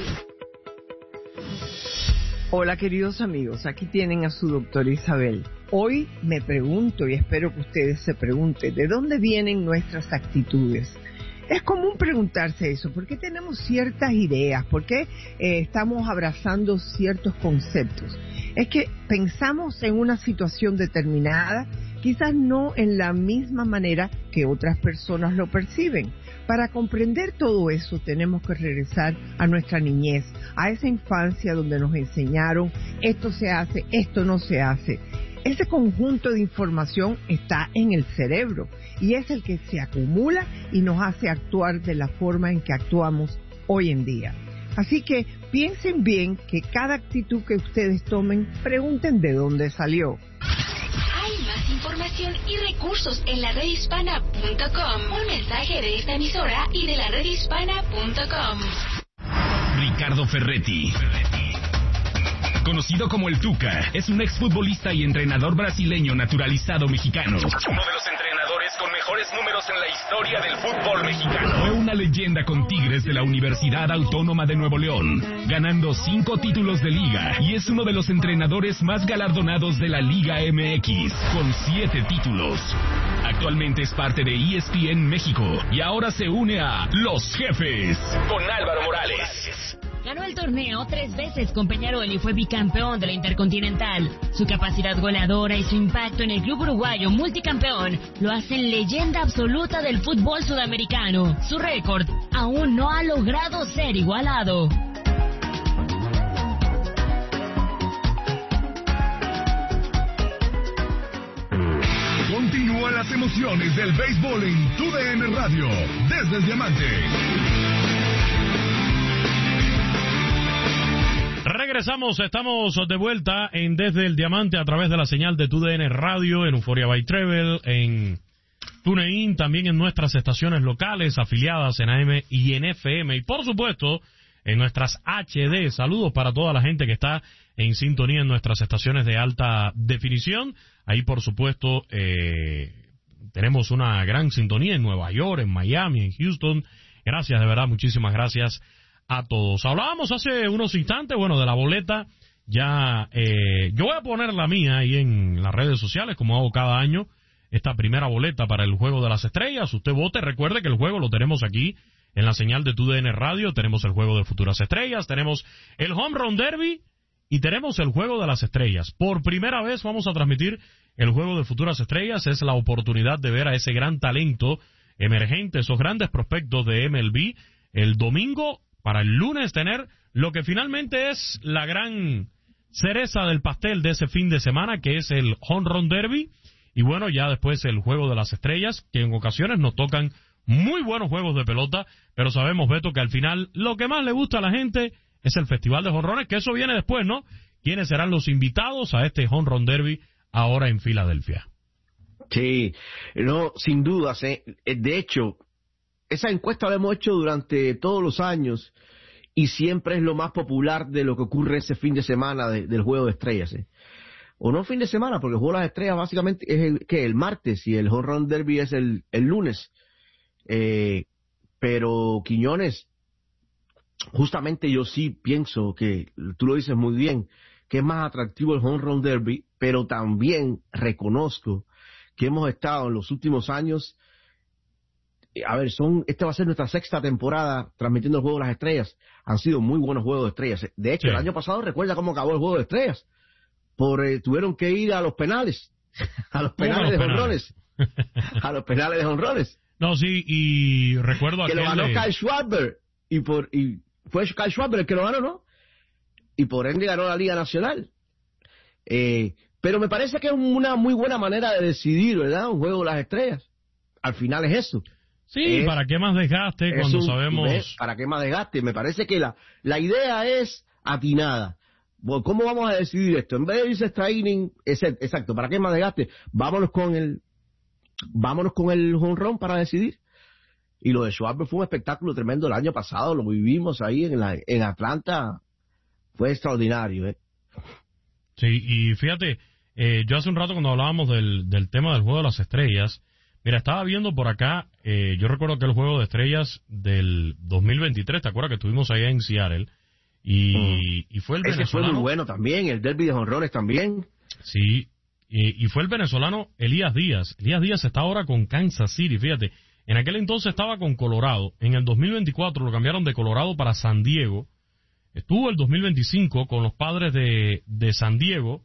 Hola queridos amigos, aquí tienen a su doctora Isabel. Hoy me pregunto y espero que ustedes se pregunten, ¿de dónde vienen nuestras actitudes? Es común preguntarse eso, ¿por qué tenemos ciertas ideas? ¿Por qué eh, estamos abrazando ciertos conceptos? Es que pensamos en una situación determinada, quizás no en la misma manera que otras personas lo perciben. Para comprender todo eso tenemos que regresar a nuestra niñez, a esa infancia donde nos enseñaron esto se hace, esto no se hace. Ese conjunto de información está en el cerebro y es el que se acumula y nos hace actuar de la forma en que actuamos hoy en día. Así que piensen bien que cada actitud que ustedes tomen, pregunten de dónde salió. Hay más información y recursos en la red hispana punto com. Un mensaje de esta emisora y de la red hispana punto com. Ricardo Ferretti, conocido como el Tuca, es un exfutbolista y entrenador brasileño naturalizado mexicano. Uno de los entrenadores con mejores números en la historia del fútbol mexicano. Fue una leyenda con Tigres de la Universidad Autónoma de Nuevo León, ganando cinco títulos de liga, y es uno de los entrenadores más galardonados de la Liga M X, con siete títulos. Actualmente es parte de E S P N México y ahora se une a Los Jefes con Álvaro Morales. Ganó el torneo tres veces con Peñarol y fue bicampeón de la Intercontinental. Su capacidad goleadora y su impacto en el club uruguayo multicampeón lo hacen leyenda absoluta del fútbol sudamericano. Su récord aún no ha logrado ser igualado. Continúan las emociones del béisbol en Tu D N Radio, desde el Diamante. Regresamos, estamos de vuelta en Desde el Diamante a través de la señal de Tu D N Radio, en Euphoria by Travel, en TuneIn, también en nuestras estaciones locales afiliadas en A M y en F M, y por supuesto en nuestras H D. Saludos para toda la gente que está en sintonía en nuestras estaciones de alta definición. Ahí, por supuesto, eh, tenemos una gran sintonía en Nueva York, en Miami, en Houston. Gracias, de verdad, muchísimas gracias a todos. Hablábamos hace unos instantes, bueno, de la boleta. Ya, eh, yo voy a poner la mía ahí en las redes sociales, como hago cada año, esta primera boleta para el Juego de las Estrellas. Usted vote, recuerde que el juego lo tenemos aquí en la señal de T U D N Radio. Tenemos el Juego de Futuras Estrellas, tenemos el Home Run Derby y tenemos el Juego de las Estrellas. Por primera vez vamos a transmitir el Juego de Futuras Estrellas. Es la oportunidad de ver a ese gran talento emergente, esos grandes prospectos de M L B, el domingo, para el lunes tener lo que finalmente es la gran cereza del pastel de ese fin de semana, que es el Home Run Derby, y bueno, ya después el Juego de las Estrellas, que en ocasiones nos tocan muy buenos juegos de pelota, pero sabemos, Beto, que al final lo que más le gusta a la gente es el Festival de Jonrones, que eso viene después, ¿no? ¿Quiénes serán los invitados a este Home Run Derby ahora en Filadelfia? Sí, no, sin dudas, ¿eh? De hecho, esa encuesta la hemos hecho durante todos los años, y siempre es lo más popular de lo que ocurre ese fin de semana de, del Juego de Estrellas. ¿eh? O no fin de semana, porque el Juego de las Estrellas básicamente es el, ¿qué? el martes y el Home Run Derby es el, el lunes. Eh, pero, Quiñones, justamente yo sí pienso que, tú lo dices muy bien, que es más atractivo el Home Run Derby, pero también reconozco que hemos estado en los últimos años, a ver, son esta va a ser nuestra sexta temporada transmitiendo el Juego de las Estrellas. Han sido muy buenos Juegos de Estrellas. De hecho, sí. El año pasado, recuerda cómo acabó el Juego de Estrellas. Por, eh, tuvieron que ir a los penales. A los penales de jonrones. A los penales de jonrones. No, sí, y recuerdo que lo ganó de... Kyle Schwarber. Y, por, y fue Kyle Schwarber el que lo ganó, ¿no? Y por ende ganó la Liga Nacional. Eh, pero me parece que es una muy buena manera de decidir, ¿verdad? Un Juego de las Estrellas. Al final es eso. Sí, es, ¿para qué más desgaste cuando un, sabemos...? Es, ¿Para qué más desgaste? Me parece que la, la idea es atinada. Bueno, ¿cómo vamos a decidir esto? En vez de irse extra inning, es, exacto, ¿para qué más desgaste? Vámonos con el vámonos con el home run para decidir. Y lo de Schwarber fue un espectáculo tremendo el año pasado, lo vivimos ahí en, la, en Atlanta, fue extraordinario. ¿eh? Sí, y fíjate, eh, yo hace un rato cuando hablábamos del, del tema del Juego de las Estrellas, mira, estaba viendo por acá, eh, yo recuerdo que el Juego de Estrellas del dos mil veintitrés, ¿te acuerdas que estuvimos allá en Seattle? Y, mm. y fue el Ese venezolano... fue muy bueno también, el derby de jonrones también. Sí, y, y fue el venezolano Elías Díaz. Elías Díaz está ahora con Kansas City, fíjate. En aquel entonces estaba con Colorado. En el dos mil veinticuatro lo cambiaron de Colorado para San Diego. Estuvo el dos mil veinticinco con los Padres de, de San Diego,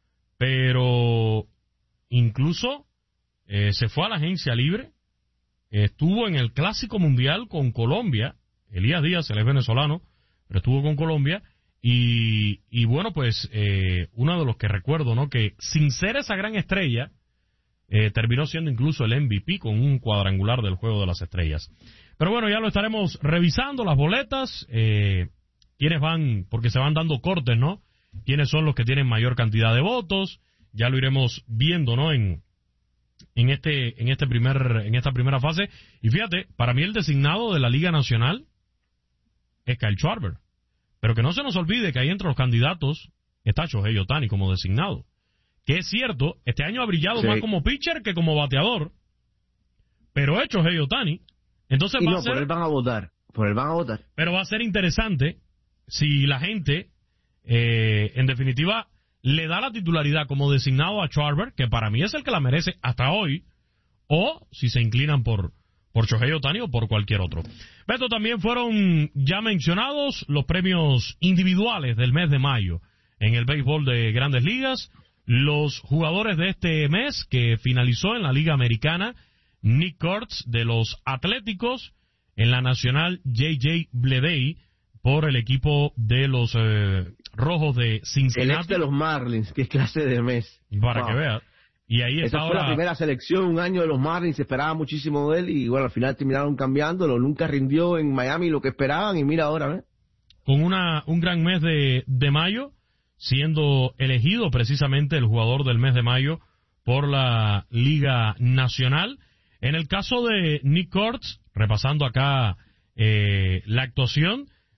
pero incluso... Eh, se fue a la agencia libre, eh, estuvo en el Clásico Mundial con Colombia, Elías Díaz, él es venezolano, pero estuvo con Colombia, y, y bueno, pues eh, uno de los que recuerdo, ¿no? Que sin ser esa gran estrella, eh, terminó siendo incluso el M V P con un cuadrangular del Juego de las Estrellas. Pero bueno, ya lo estaremos revisando, las boletas, eh, quiénes van, porque se van dando cortes, ¿no? Quiénes son los que tienen mayor cantidad de votos, ya lo iremos viendo, ¿no? En en este en este primer en esta primera fase. Y fíjate, para mí el designado de la Liga Nacional es Kyle Schwarber, pero que no se nos olvide que ahí entre los candidatos está Shohei Ohtani como designado, que es cierto, este año ha brillado sí. más como pitcher que como bateador, pero es Shohei Ohtani, entonces y va no, a ser, por él van a votar por él van a votar pero va a ser interesante si la gente eh, en definitiva le da la titularidad como designado a Schwarber, que para mí es el que la merece hasta hoy, o si se inclinan por, por Shohei Ohtani o por cualquier otro. Beto, también fueron ya mencionados los premios individuales del mes de mayo en el béisbol de Grandes Ligas. Los jugadores de este mes que finalizó en la Liga Americana, Nick Kurtz de los Atléticos, en la Nacional J J Bleday por el equipo de los eh, Rojos de Cincinnati. El ex de los Marlins, qué clase de mes. Para wow. que veas. Y ahí Esa está fue ahora... la primera selección, un año de los Marlins, se esperaba muchísimo de él y bueno, al final terminaron cambiándolo, nunca rindió en Miami lo que esperaban y mira ahora, ¿eh? Con una un gran mes de, de mayo, siendo elegido precisamente el jugador del mes de mayo por la Liga Nacional. En el caso de Nick Kurtz, repasando acá eh, la actuación,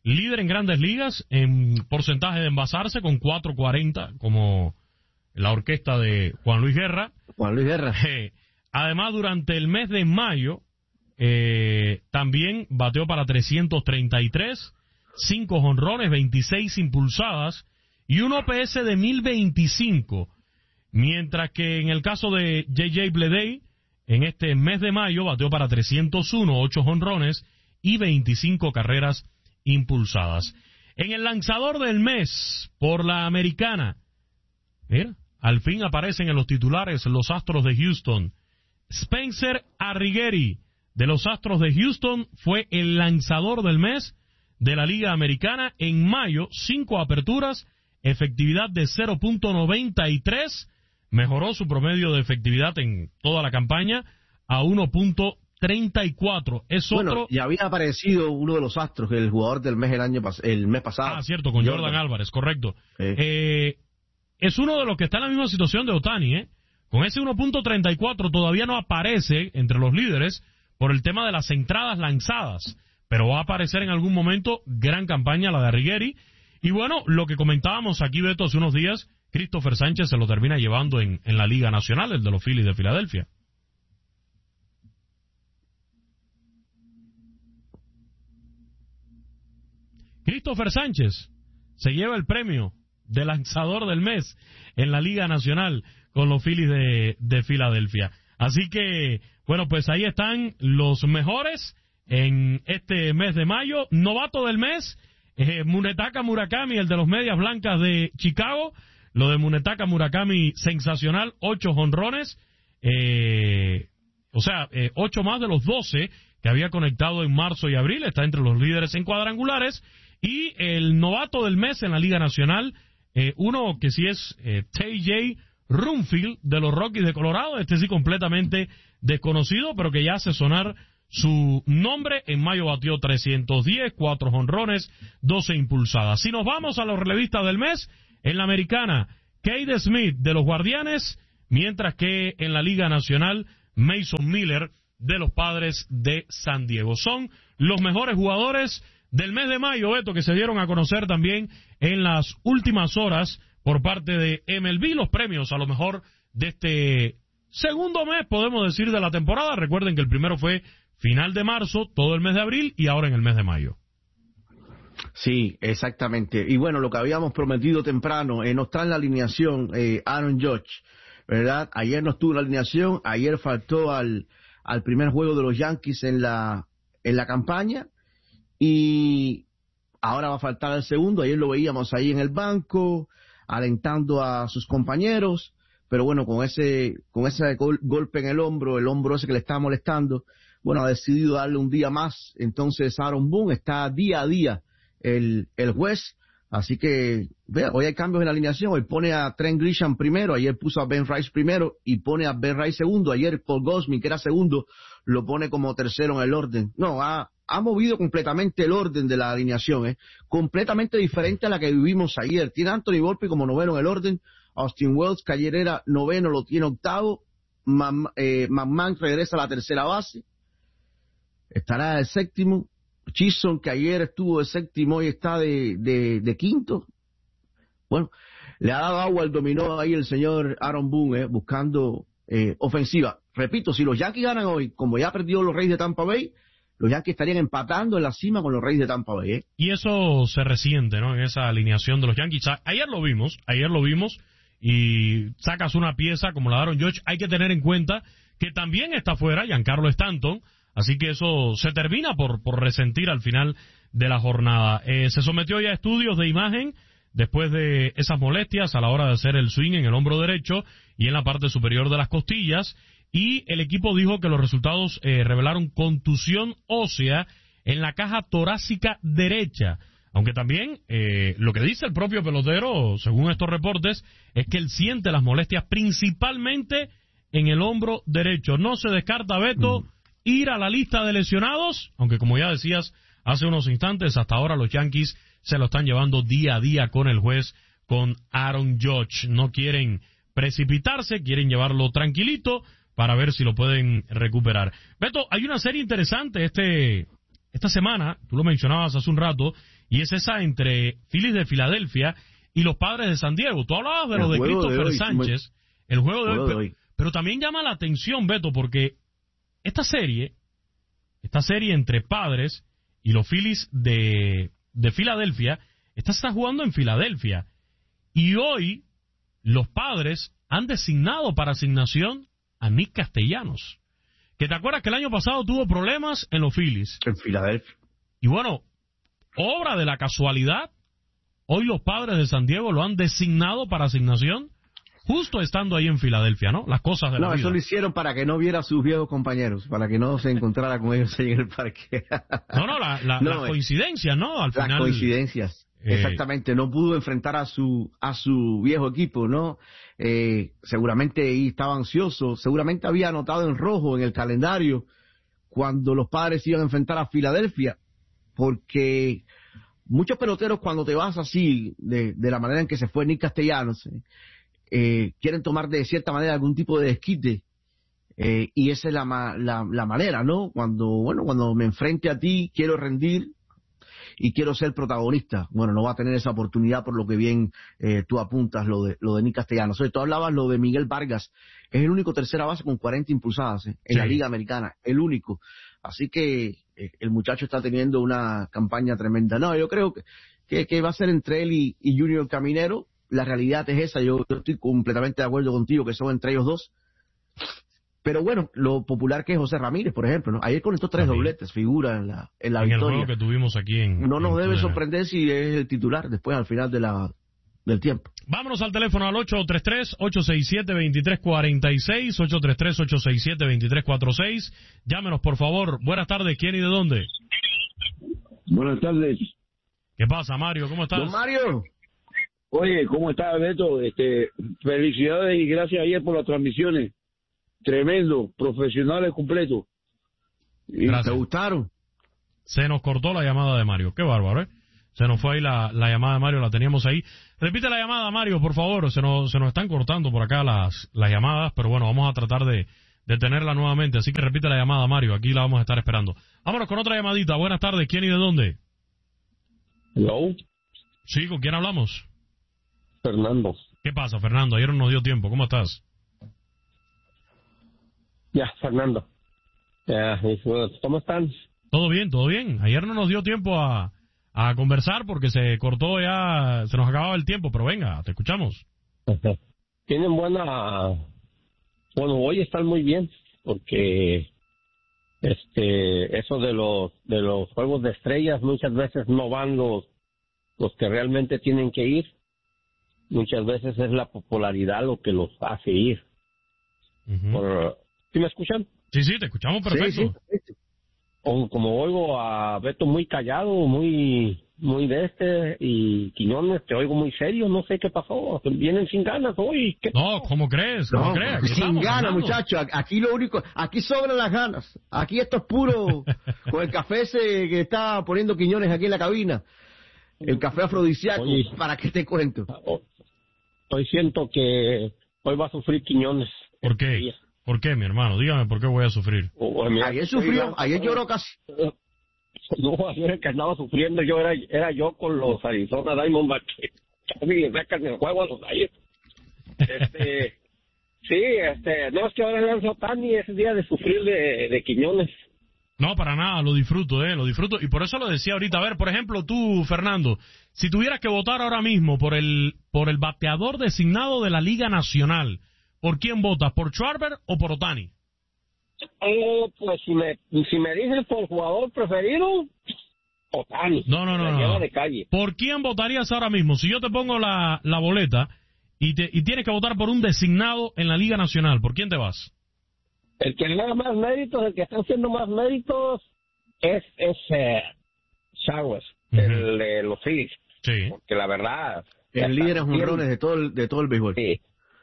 líder en Grandes Ligas en porcentaje de envasarse con cuatro cuarenta, como la orquesta de Juan Luis Guerra. Juan Luis Guerra. Eh, además, durante el mes de mayo, eh, también bateó para trescientos treinta y tres, cinco jonrones, veintiséis impulsadas y un O P S de mil veinticinco. Mientras que en el caso de J J Bleday, en este mes de mayo bateó para trescientos uno, ocho jonrones y veinticinco carreras impulsadas. En el lanzador del mes por la americana, mira, al fin aparecen en los titulares los Astros de Houston. Spencer Arrighetti de los Astros de Houston fue el lanzador del mes de la Liga Americana en mayo, cinco aperturas, efectividad de cero punto noventa y tres, mejoró su promedio de efectividad en toda la campaña a uno punto treinta y cuatro. Es bueno, otro... ya había aparecido uno de los Astros, el jugador del mes el año pas... el mes pasado. Ah, cierto, con Jordan, Jordan Álvarez, correcto. Sí. Eh, es uno de los que está en la misma situación de Ohtani, ¿eh? Con ese uno punto treinta y cuatro todavía no aparece entre los líderes por el tema de las entradas lanzadas, pero va a aparecer en algún momento. Gran campaña la de Arrighetti. Y bueno, lo que comentábamos aquí, Beto, hace unos días, Christopher Sánchez se lo termina llevando en, en la Liga Nacional, el de los Phillies de Filadelfia. Christopher Sánchez se lleva el premio de lanzador del mes en la Liga Nacional con los Phillies de, de Filadelfia. Así que, bueno, pues ahí están los mejores en este mes de mayo. Novato del mes, eh, Munetaka Murakami, el de los Medias Blancas de Chicago. Lo de Munetaka Murakami, sensacional, ocho jonrones, eh, o sea, eh, ocho más de los doce que había conectado en marzo y abril, está entre los líderes en cuadrangulares. Y el novato del mes en la Liga Nacional, eh, uno que sí es eh, T J Rumfield de los Rockies de Colorado, este sí completamente desconocido, pero que ya hace sonar su nombre. En mayo batió trescientos diez, cuatro jonrones, doce impulsadas. Si nos vamos a los relevistas del mes, en la americana, Cade Smith de los Guardianes, mientras que en la Liga Nacional, Mason Miller de los Padres de San Diego. Son los mejores jugadores del mes de mayo, Beto, que se dieron a conocer también en las últimas horas por parte de M L B, los premios a lo mejor de este segundo mes, podemos decir, de la temporada. Recuerden que el primero fue final de marzo, todo el mes de abril y ahora en el mes de mayo. Sí, exactamente. Y bueno, lo que habíamos prometido temprano, eh, nos traen la alineación eh, Aaron Judge, ¿verdad? Ayer no estuvo en la alineación, ayer faltó al, al primer juego de los Yankees en la, en la campaña y ahora va a faltar el segundo. Ayer lo veíamos ahí en el banco, alentando a sus compañeros, pero bueno, con ese, con ese gol, golpe en el hombro, el hombro ese que le está molestando, bueno, ha decidido darle un día más. Entonces Aaron Boone está día a día el, el juez, así que vea, hoy hay cambios en la alineación. Hoy pone a Trent Grisham primero, ayer puso a Ben Rice primero y pone a Ben Rice segundo. Ayer Paul Goldschmidt, que era segundo, lo pone como tercero en el orden. No, ha, ha movido completamente el orden de la alineación, ¿eh? Completamente diferente a la que vivimos ayer. Tiene a Anthony Volpe como noveno en el orden, Austin Wells, que ayer era noveno, lo tiene octavo, Man, eh, McMahon regresa a la tercera base, estará el séptimo. Chisholm, que ayer estuvo de séptimo, hoy está de, de, de quinto. Bueno, le ha dado agua al dominó ahí el señor Aaron Boone, eh, buscando eh, ofensiva. Repito, si los Yankees ganan hoy, como ya perdió los Reyes de Tampa Bay, los Yankees estarían empatando en la cima con los Reyes de Tampa Bay. ¿eh? Y eso se resiente, ¿no? En esa alineación de los Yankees. Ayer lo vimos, ayer lo vimos, y sacas una pieza como la de Aaron Judge. Hay que tener en cuenta que también está fuera Giancarlo Stanton. Así que eso se termina por, por resentir al final de la jornada. Eh, se sometió ya a estudios de imagen después de esas molestias a la hora de hacer el swing en el hombro derecho y en la parte superior de las costillas. Y el equipo dijo que los resultados eh, revelaron contusión ósea en la caja torácica derecha. Aunque también eh, lo que dice el propio pelotero, según estos reportes, es que él siente las molestias principalmente en el hombro derecho. No se descarta, Beto, mm. ir a la lista de lesionados, aunque como ya decías hace unos instantes, hasta ahora los Yankees se lo están llevando día a día con el juez, con Aaron Judge. No quieren precipitarse, quieren llevarlo tranquilito para ver si lo pueden recuperar. Beto, hay una serie interesante este esta semana, tú lo mencionabas hace un rato, y es esa entre Phillies de Filadelfia y los Padres de San Diego. Tú hablabas de el lo de Christopher de hoy, Sánchez, el juego de hoy, juego pero, de hoy, pero también llama la atención, Beto, porque esta serie, esta serie entre Padres y los Phillies de, de Filadelfia, esta se está jugando en Filadelfia, y hoy los Padres han designado para asignación a Nick Castellanos, que te acuerdas que el año pasado tuvo problemas en los Phillies. En Filadelfia. Y bueno, obra de la casualidad, hoy los Padres de San Diego lo han designado para asignación, justo estando ahí en Filadelfia, ¿no? Las cosas de la No, vida. eso lo hicieron para que no viera a sus viejos compañeros, para que no se encontrara con ellos ahí en el parque. No, no, la, la, no las coincidencias, ¿no? Al las final. coincidencias. Eh, Exactamente, no pudo enfrentar a su a su viejo equipo, ¿no? Eh, seguramente ahí estaba ansioso, seguramente había anotado en rojo en el calendario cuando los Padres iban a enfrentar a Filadelfia, porque muchos peloteros cuando te vas así, de, de la manera en que se fue Nick Castellanos, eh, eh, quieren tomar de cierta manera algún tipo de desquite, eh, y esa es la, la, la manera, ¿no? Cuando, bueno, cuando me enfrente a ti, quiero rendir, y quiero ser protagonista. Bueno, no va a tener esa oportunidad por lo que bien eh, tú apuntas lo de lo de Nick Castellanos. O sea, tú hablabas lo de Miguel Vargas, es el único tercera base con cuarenta impulsadas eh, en sí. la Liga Americana, el único. Así que eh, el muchacho está teniendo una campaña tremenda. No, yo creo que, que, que va a ser entre él y, y Junior Caminero. La realidad es esa, yo, yo estoy completamente de acuerdo contigo que son entre ellos dos. Pero bueno, lo popular que es José Ramírez, por ejemplo, ¿no? Ayer con estos tres También. dobletes, figura en la, en la en victoria. El juego que tuvimos aquí en... No nos en debe Tudena. sorprender si es el titular después al final de la del tiempo. Vámonos al teléfono al ocho tres tres, ocho seis siete, dos tres cuatro seis, ocho tres tres, ocho seis siete, dos tres cuatro seis. Llámenos, por favor. Buenas tardes, ¿quién y de dónde? Buenas tardes. ¿Qué pasa, Mario? ¿Cómo estás? Don Mario. Oye, ¿cómo estás, Beto? Este, felicidades y gracias ayer por las transmisiones. Tremendo, profesionales completos. Gracias. ¿Te gustaron? Se nos cortó la llamada de Mario. Qué bárbaro, ¿eh? Se nos fue ahí la, la llamada de Mario, la teníamos ahí. Repite la llamada, Mario, por favor. Se nos, se nos están cortando por acá las, las llamadas, pero bueno, vamos a tratar de, de tenerla nuevamente. Así que repite la llamada, Mario. Aquí la vamos a estar esperando. Vámonos con otra llamadita. Buenas tardes. ¿Quién y de dónde? Hello. Sí, ¿con quién hablamos? Fernando. ¿Qué pasa, Fernando? Ayer no nos dio tiempo. ¿Cómo estás? Ya, Fernando. Ya, ¿cómo están? Todo bien, todo bien. Ayer no nos dio tiempo a, a conversar porque se cortó ya, se nos acababa el tiempo, pero venga, te escuchamos. Tienen buena... Bueno, hoy están muy bien porque este eso de los de los juegos de estrellas muchas veces no van los los que realmente tienen que ir. Muchas veces es la popularidad lo que los hace ir. Uh-huh. Por, ¿Sí me escuchan? Sí, sí, te escuchamos perfecto. Sí, sí. O, como oigo a Beto muy callado, muy muy de este, y Quiñones te oigo muy serio, no sé qué pasó, vienen sin ganas hoy. ¿Qué no, ¿cómo crees? ¿Cómo no, crees? Aquí sin ganas, muchachos, aquí lo único, aquí sobran las ganas, aquí esto es puro, con el café ese que está poniendo Quiñones aquí en la cabina, el café afrodisíaco, Oye, ¿para qué te cuento? Hoy siento que hoy va a sufrir Quiñones. ¿Por qué? ¿Por qué, mi hermano? Dígame, ¿por qué voy a sufrir? Oh, mira, ayer sufrió, ayer lloró casi. No, ayer el que andaba sufriendo yo era, era yo con los Arizona Diamondbacks, que casi le sacan el juego a los Ayers. Este, sí, este, no es que ahora lanza Otani, es día de sufrir de, de Quiñones. No, para nada, lo disfruto, eh, lo disfruto. Y por eso lo decía ahorita. A ver, por ejemplo, tú, Fernando, si tuvieras que votar ahora mismo por el, por el bateador designado de la Liga Nacional, ¿por quién votas? ¿Por Schwarber o por Otani? Eh, pues si me, si me dices por jugador preferido, Otani. No, no, no. no. De calle. ¿Por quién votarías ahora mismo? Si yo te pongo la, la boleta y, te, y tienes que votar por un designado en la Liga Nacional, ¿por quién te vas? El que haga más méritos, el que está haciendo más méritos es, es eh, Showers, uh-huh. el de eh, los Phillies. Sí. Porque la verdad... El líder en jonrones de todo el, de todo el béisbol. Sí.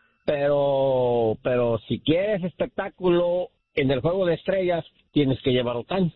Pero, pero si quieres espectáculo en el juego de estrellas, tienes que llevar a Otani.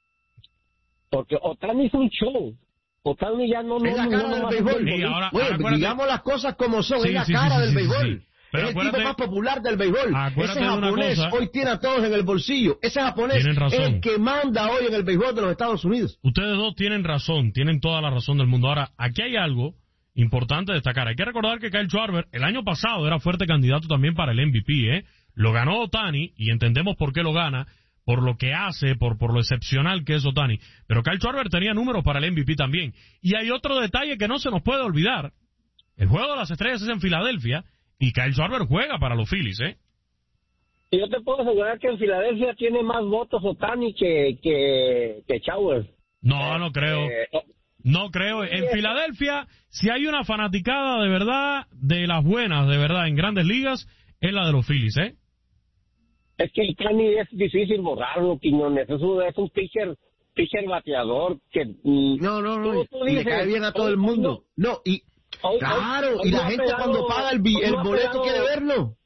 Porque Otani es un show. Otani ya no... Es no, la cara no, del no béisbol. Sí, ahora, Oye, ahora digamos las cosas como son, sí, es la sí, cara sí, del sí, béisbol. Sí, sí. Pero es el tipo más popular del béisbol. Ese japonés hoy tiene a todos en el bolsillo. Ese japonés es el que manda hoy en el béisbol de los Estados Unidos. Ustedes dos tienen razón, tienen toda la razón del mundo. Ahora, aquí hay algo importante destacar. Hay que recordar que Kyle Schwarber el año pasado era fuerte candidato también para el M V P, ¿eh? Lo ganó Ohtani y entendemos por qué lo gana, por lo que hace, por, por lo excepcional que es Ohtani. Pero Kyle Schwarber tenía números para el M V P también. Y hay otro detalle que no se nos puede olvidar. El juego de las estrellas es en Filadelfia y Kyle Schwarber juega para los Phillies, ¿eh? Y yo te puedo asegurar que en Filadelfia tiene más votos Ohtani que, que, que Schwarber. No, no creo. Eh, no creo. En Filadelfia, si hay una fanaticada de verdad, de las buenas, de verdad, en grandes ligas, es la de los Phillies, ¿eh? Es que el Ohtani es difícil borrarlo, Quiñones. Es un, es un pitcher, pitcher bateador que... No, no, no. Tú, tú dices, le cae bien a todo el mundo. No, y... Hoy, claro, hoy, hoy y la gente pegado, cuando paga el, el no boleto pegado, quiere verlo.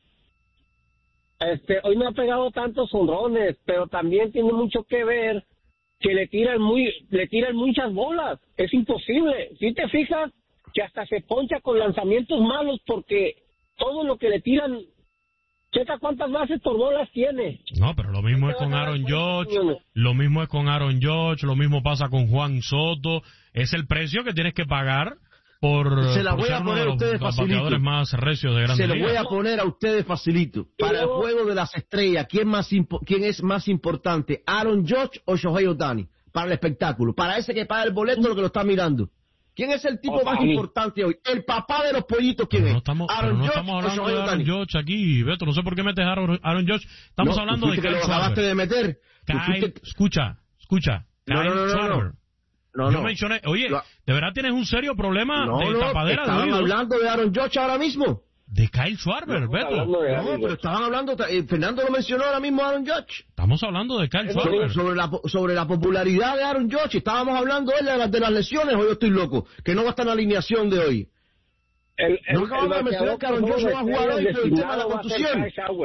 Este, hoy no ha pegado tantos honrones, pero también tiene mucho que ver que le tiran muy, le tiran muchas bolas. Es imposible. Si te fijas que hasta se poncha con lanzamientos malos porque todo lo que le tiran, checa cuántas bases por bolas tiene. No, pero lo mismo es con Aaron Judge, lo mismo es con Aaron Judge, lo mismo pasa con Juan Soto. Es el precio que tienes que pagar por, se la por voy ser a uno poner de a los ustedes facilito. Más recios de Grandes se lo Ligas. voy a poner a ustedes facilito. Para el juego de las estrellas, ¿quién, más impo ¿quién es más importante? ¿Aaron Judge o Shohei Ohtani? Para el espectáculo. Para ese que paga el boleto, lo que lo está mirando. ¿Quién es el tipo Ohtani. más importante hoy? El papá de los pollitos, ¿quién pero es? No estamos, Aaron no Judge estamos hablando o Shohei de Aaron Ohtani. Judge aquí, Beto. No sé por qué metes a Aaron, Aaron Judge. Estamos no, hablando de que Kyle lo acabaste de meter. Kyle, fuiste... Escucha, escucha. No, no, no, no, no. No, Yo no. mencioné, oye, Lo... ¿de verdad tienes un serio problema no, de no, tapadera de estaban oídos? hablando de Aaron Judge ahora mismo. De Kyle Schwarber, no, Beto. No, pero estaban hablando, eh, Fernando lo mencionó ahora mismo a Aaron Judge. Estamos hablando de Kyle Schwarber. Sobre la, sobre la popularidad de Aaron Judge. Estábamos hablando de las, de las lesiones, o yo estoy loco, que no va a estar en la alineación de hoy. El, el, no acabamos de mencionar que Aaron Judge va a jugar hoy por el tema de la contusión.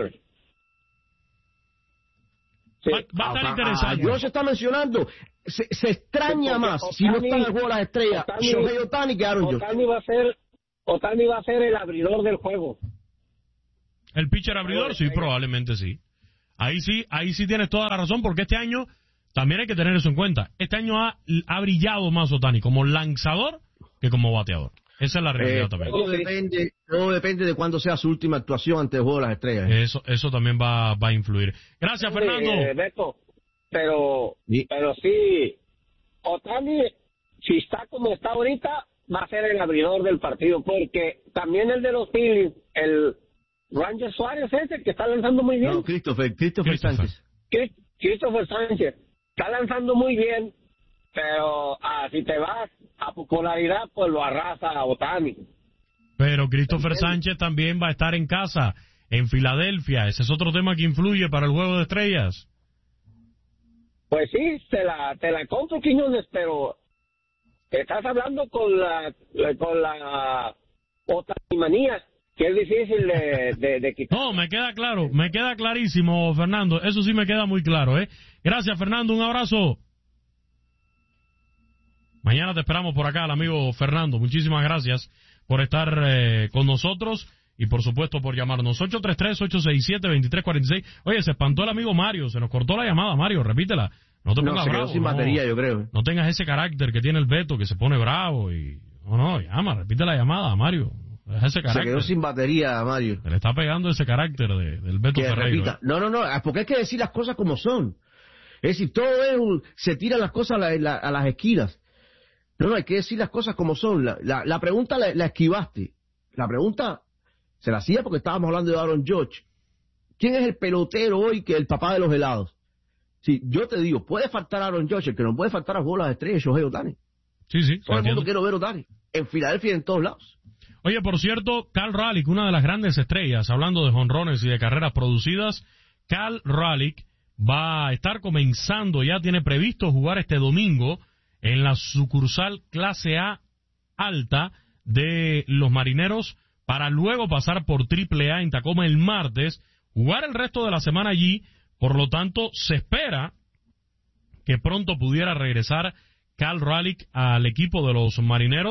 Sí. Va, va a estar interesante. Dios se está mencionando. Se, se extraña más Ohtani, si no está en el juego de las estrellas Shohei Ohtani que Aaron Judge. Ohtani va a ser, Ohtani va a ser el abridor del juego. El pitcher abridor, sí, probablemente sí. Ahí sí, ahí sí tienes toda la razón, porque este año también hay que tener eso en cuenta. Este año ha, ha brillado más Ohtani como lanzador que como bateador. Esa es la realidad eh, también. Todo depende, todo depende de cuándo sea su última actuación ante el juego de las estrellas. Eso, eso también va, va a influir. Gracias, sí, Fernando. Eh, Beto, pero, sí. pero sí, Ohtani, si está como está ahorita, va a ser el abridor del partido, porque también el de los Phillies, el Ranger Suárez ese que está lanzando muy bien. No, Christopher, Christopher, Christopher. Sánchez. Christopher Sánchez está lanzando muy bien, pero ah, si te vas a popularidad, pues lo arrasa a Ohtani. Pero Christopher Sánchez también va a estar en casa, en Filadelfia. Ese es otro tema que influye para el juego de estrellas. Pues sí, te la, te la compro, Quiñones, pero estás hablando con la, con la Ohtani-manía, que es difícil de, de, de quitar. No, me queda claro, me queda clarísimo, Fernando. Eso sí me queda muy claro, ¿eh? Gracias, Fernando, un abrazo. Mañana te esperamos por acá, el amigo Fernando. Muchísimas gracias por estar eh, con nosotros y, por supuesto, por llamarnos. ocho tres tres, ocho seis siete, dos tres cuatro seis. Oye, se espantó el amigo Mario. Se nos cortó la llamada, Mario. Repítela. No te pongas no, bravo. Sin no, batería, yo creo. No tengas ese carácter que tiene el Beto, que se pone bravo y... No, no, llama, repite la llamada, Mario. Ese se quedó sin batería, Mario. Se le está pegando ese carácter de, del Beto que Ferreiro. ¿eh? No, no, no, porque hay que decir las cosas como son. Es decir, todo es un, se tiran las cosas a, la, la, a las esquinas. No, no, hay que decir las cosas como son. La, la, la pregunta la, la esquivaste. La pregunta se la hacía porque estábamos hablando de Aaron Judge. ¿Quién es el pelotero hoy que es el papá de los helados? Sí, yo te digo, puede faltar Aaron Judge, el que no puede faltar a jugar las estrellas, Shohei Ohtani. Sí, sí. Todo el mundo quiere ver Ohtani. En Filadelfia y en todos lados. Oye, por cierto, Cal Raleigh, una de las grandes estrellas, hablando de jonrones y de carreras producidas, Cal Raleigh va a estar comenzando, ya tiene previsto jugar este domingo en la sucursal clase A alta de los Marineros para luego pasar por triple A en Tacoma el martes, jugar el resto de la semana allí. Por lo tanto, se espera que pronto pudiera regresar Cal Raleigh al equipo de los Marineros.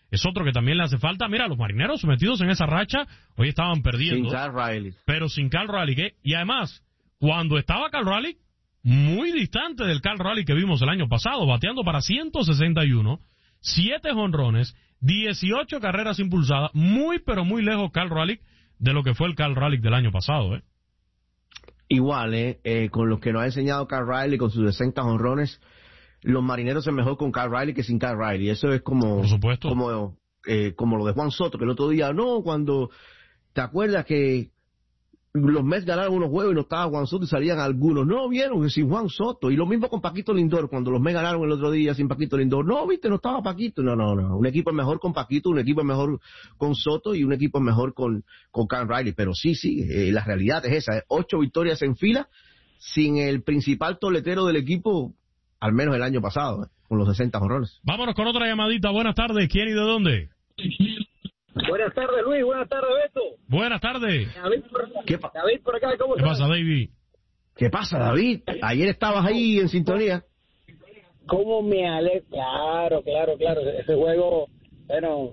es otro que también le hace falta. Mira, los Marineros metidos en esa racha, hoy estaban perdiendo. Sin Cal Raleigh. Pero sin Cal Raleigh, ¿eh? Y además, cuando estaba Cal Raleigh, muy distante del Cal Raleigh que vimos el año pasado, bateando para ciento sesenta y uno, siete jonrones, dieciocho carreras impulsadas, muy pero muy lejos Cal Raleigh de lo que fue el Cal Raleigh del año pasado, ¿eh? Igual, ¿eh? eh con los que nos ha enseñado Cal Raleigh con sus sesenta jonrones, los Marineros es mejor con Cal Raleigh que sin Cal Raleigh. Eso es como, por supuesto, como, eh, como lo de Juan Soto, que el otro día, no, cuando, ¿te acuerdas que los Mets ganaron unos juegos y no estaba Juan Soto y salían algunos? No, vieron que sin Juan Soto. Y lo mismo con Paquito Lindor, cuando los Mets ganaron el otro día sin Paquito Lindor. No, viste, no estaba Paquito. No, no, no. Un equipo es mejor con Paquito, un equipo es mejor con Soto y un equipo es mejor con, con Cal Raleigh. Pero sí, sí, eh, la realidad es esa. ¿eh? Ocho victorias en fila sin el principal toletero del equipo, al menos el año pasado, ¿eh? Con los sesenta jonrones. Vámonos con otra llamadita. Buenas tardes. ¿Quién y de dónde? Buenas tardes, Luis. Buenas tardes, Beto. Buenas tardes. David por acá. ¿Qué, pa David por acá, ¿cómo ¿Qué estás? pasa, David? ¿Qué pasa, David? Ayer estabas ahí en sintonía. ¿Cómo me ale? Claro, claro, claro. Ese juego, bueno,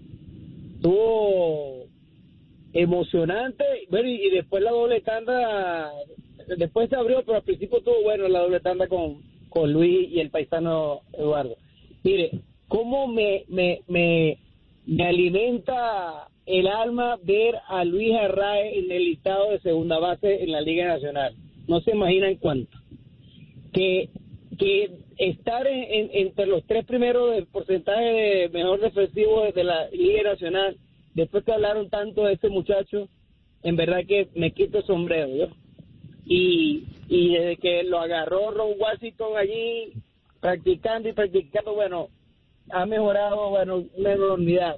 estuvo emocionante. Bueno, y, y después la doble tanda, después se abrió, pero al principio estuvo bueno la doble tanda con, con Luis y el paisano Eduardo. Mire, ¿cómo me... me, me Me alimenta el alma ver a Luis Arraez en el listado de segunda base en la Liga Nacional? No se imaginan cuánto. Que que estar en, en, entre los tres primeros del porcentaje de mejor defensivo de la Liga Nacional, después que hablaron tanto de este muchacho, en verdad que me quito el sombrero, ¿yo? Y, y desde que lo agarró Ron Washington allí, practicando y practicando, bueno, ha mejorado, bueno, una enormidad.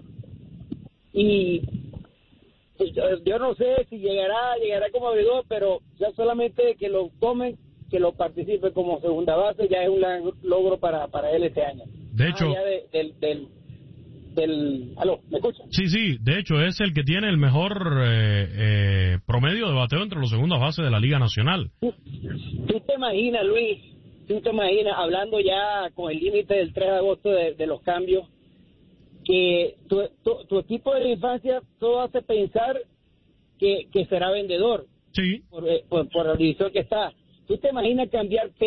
Y yo, yo no sé si llegará, llegará como abridor, pero ya solamente que lo tomen, que lo participe como segunda base, ya es un gran logro para, para él este año. De hecho, ah, de, del, del, del, ¿aló? ¿Me escuchan? Sí, sí, de hecho es el que tiene el mejor eh, eh, promedio de bateo entre los segundas bases de la Liga Nacional. ¿Tú, tú te imaginas, Luis? ¿Tú te imaginas, hablando ya con el límite del tres de agosto de, de los cambios, que tu, tu, tu equipo de la infancia todo hace pensar que, que será vendedor? Sí. Por, por, por la división que está. ¿Tú te imaginas cambiar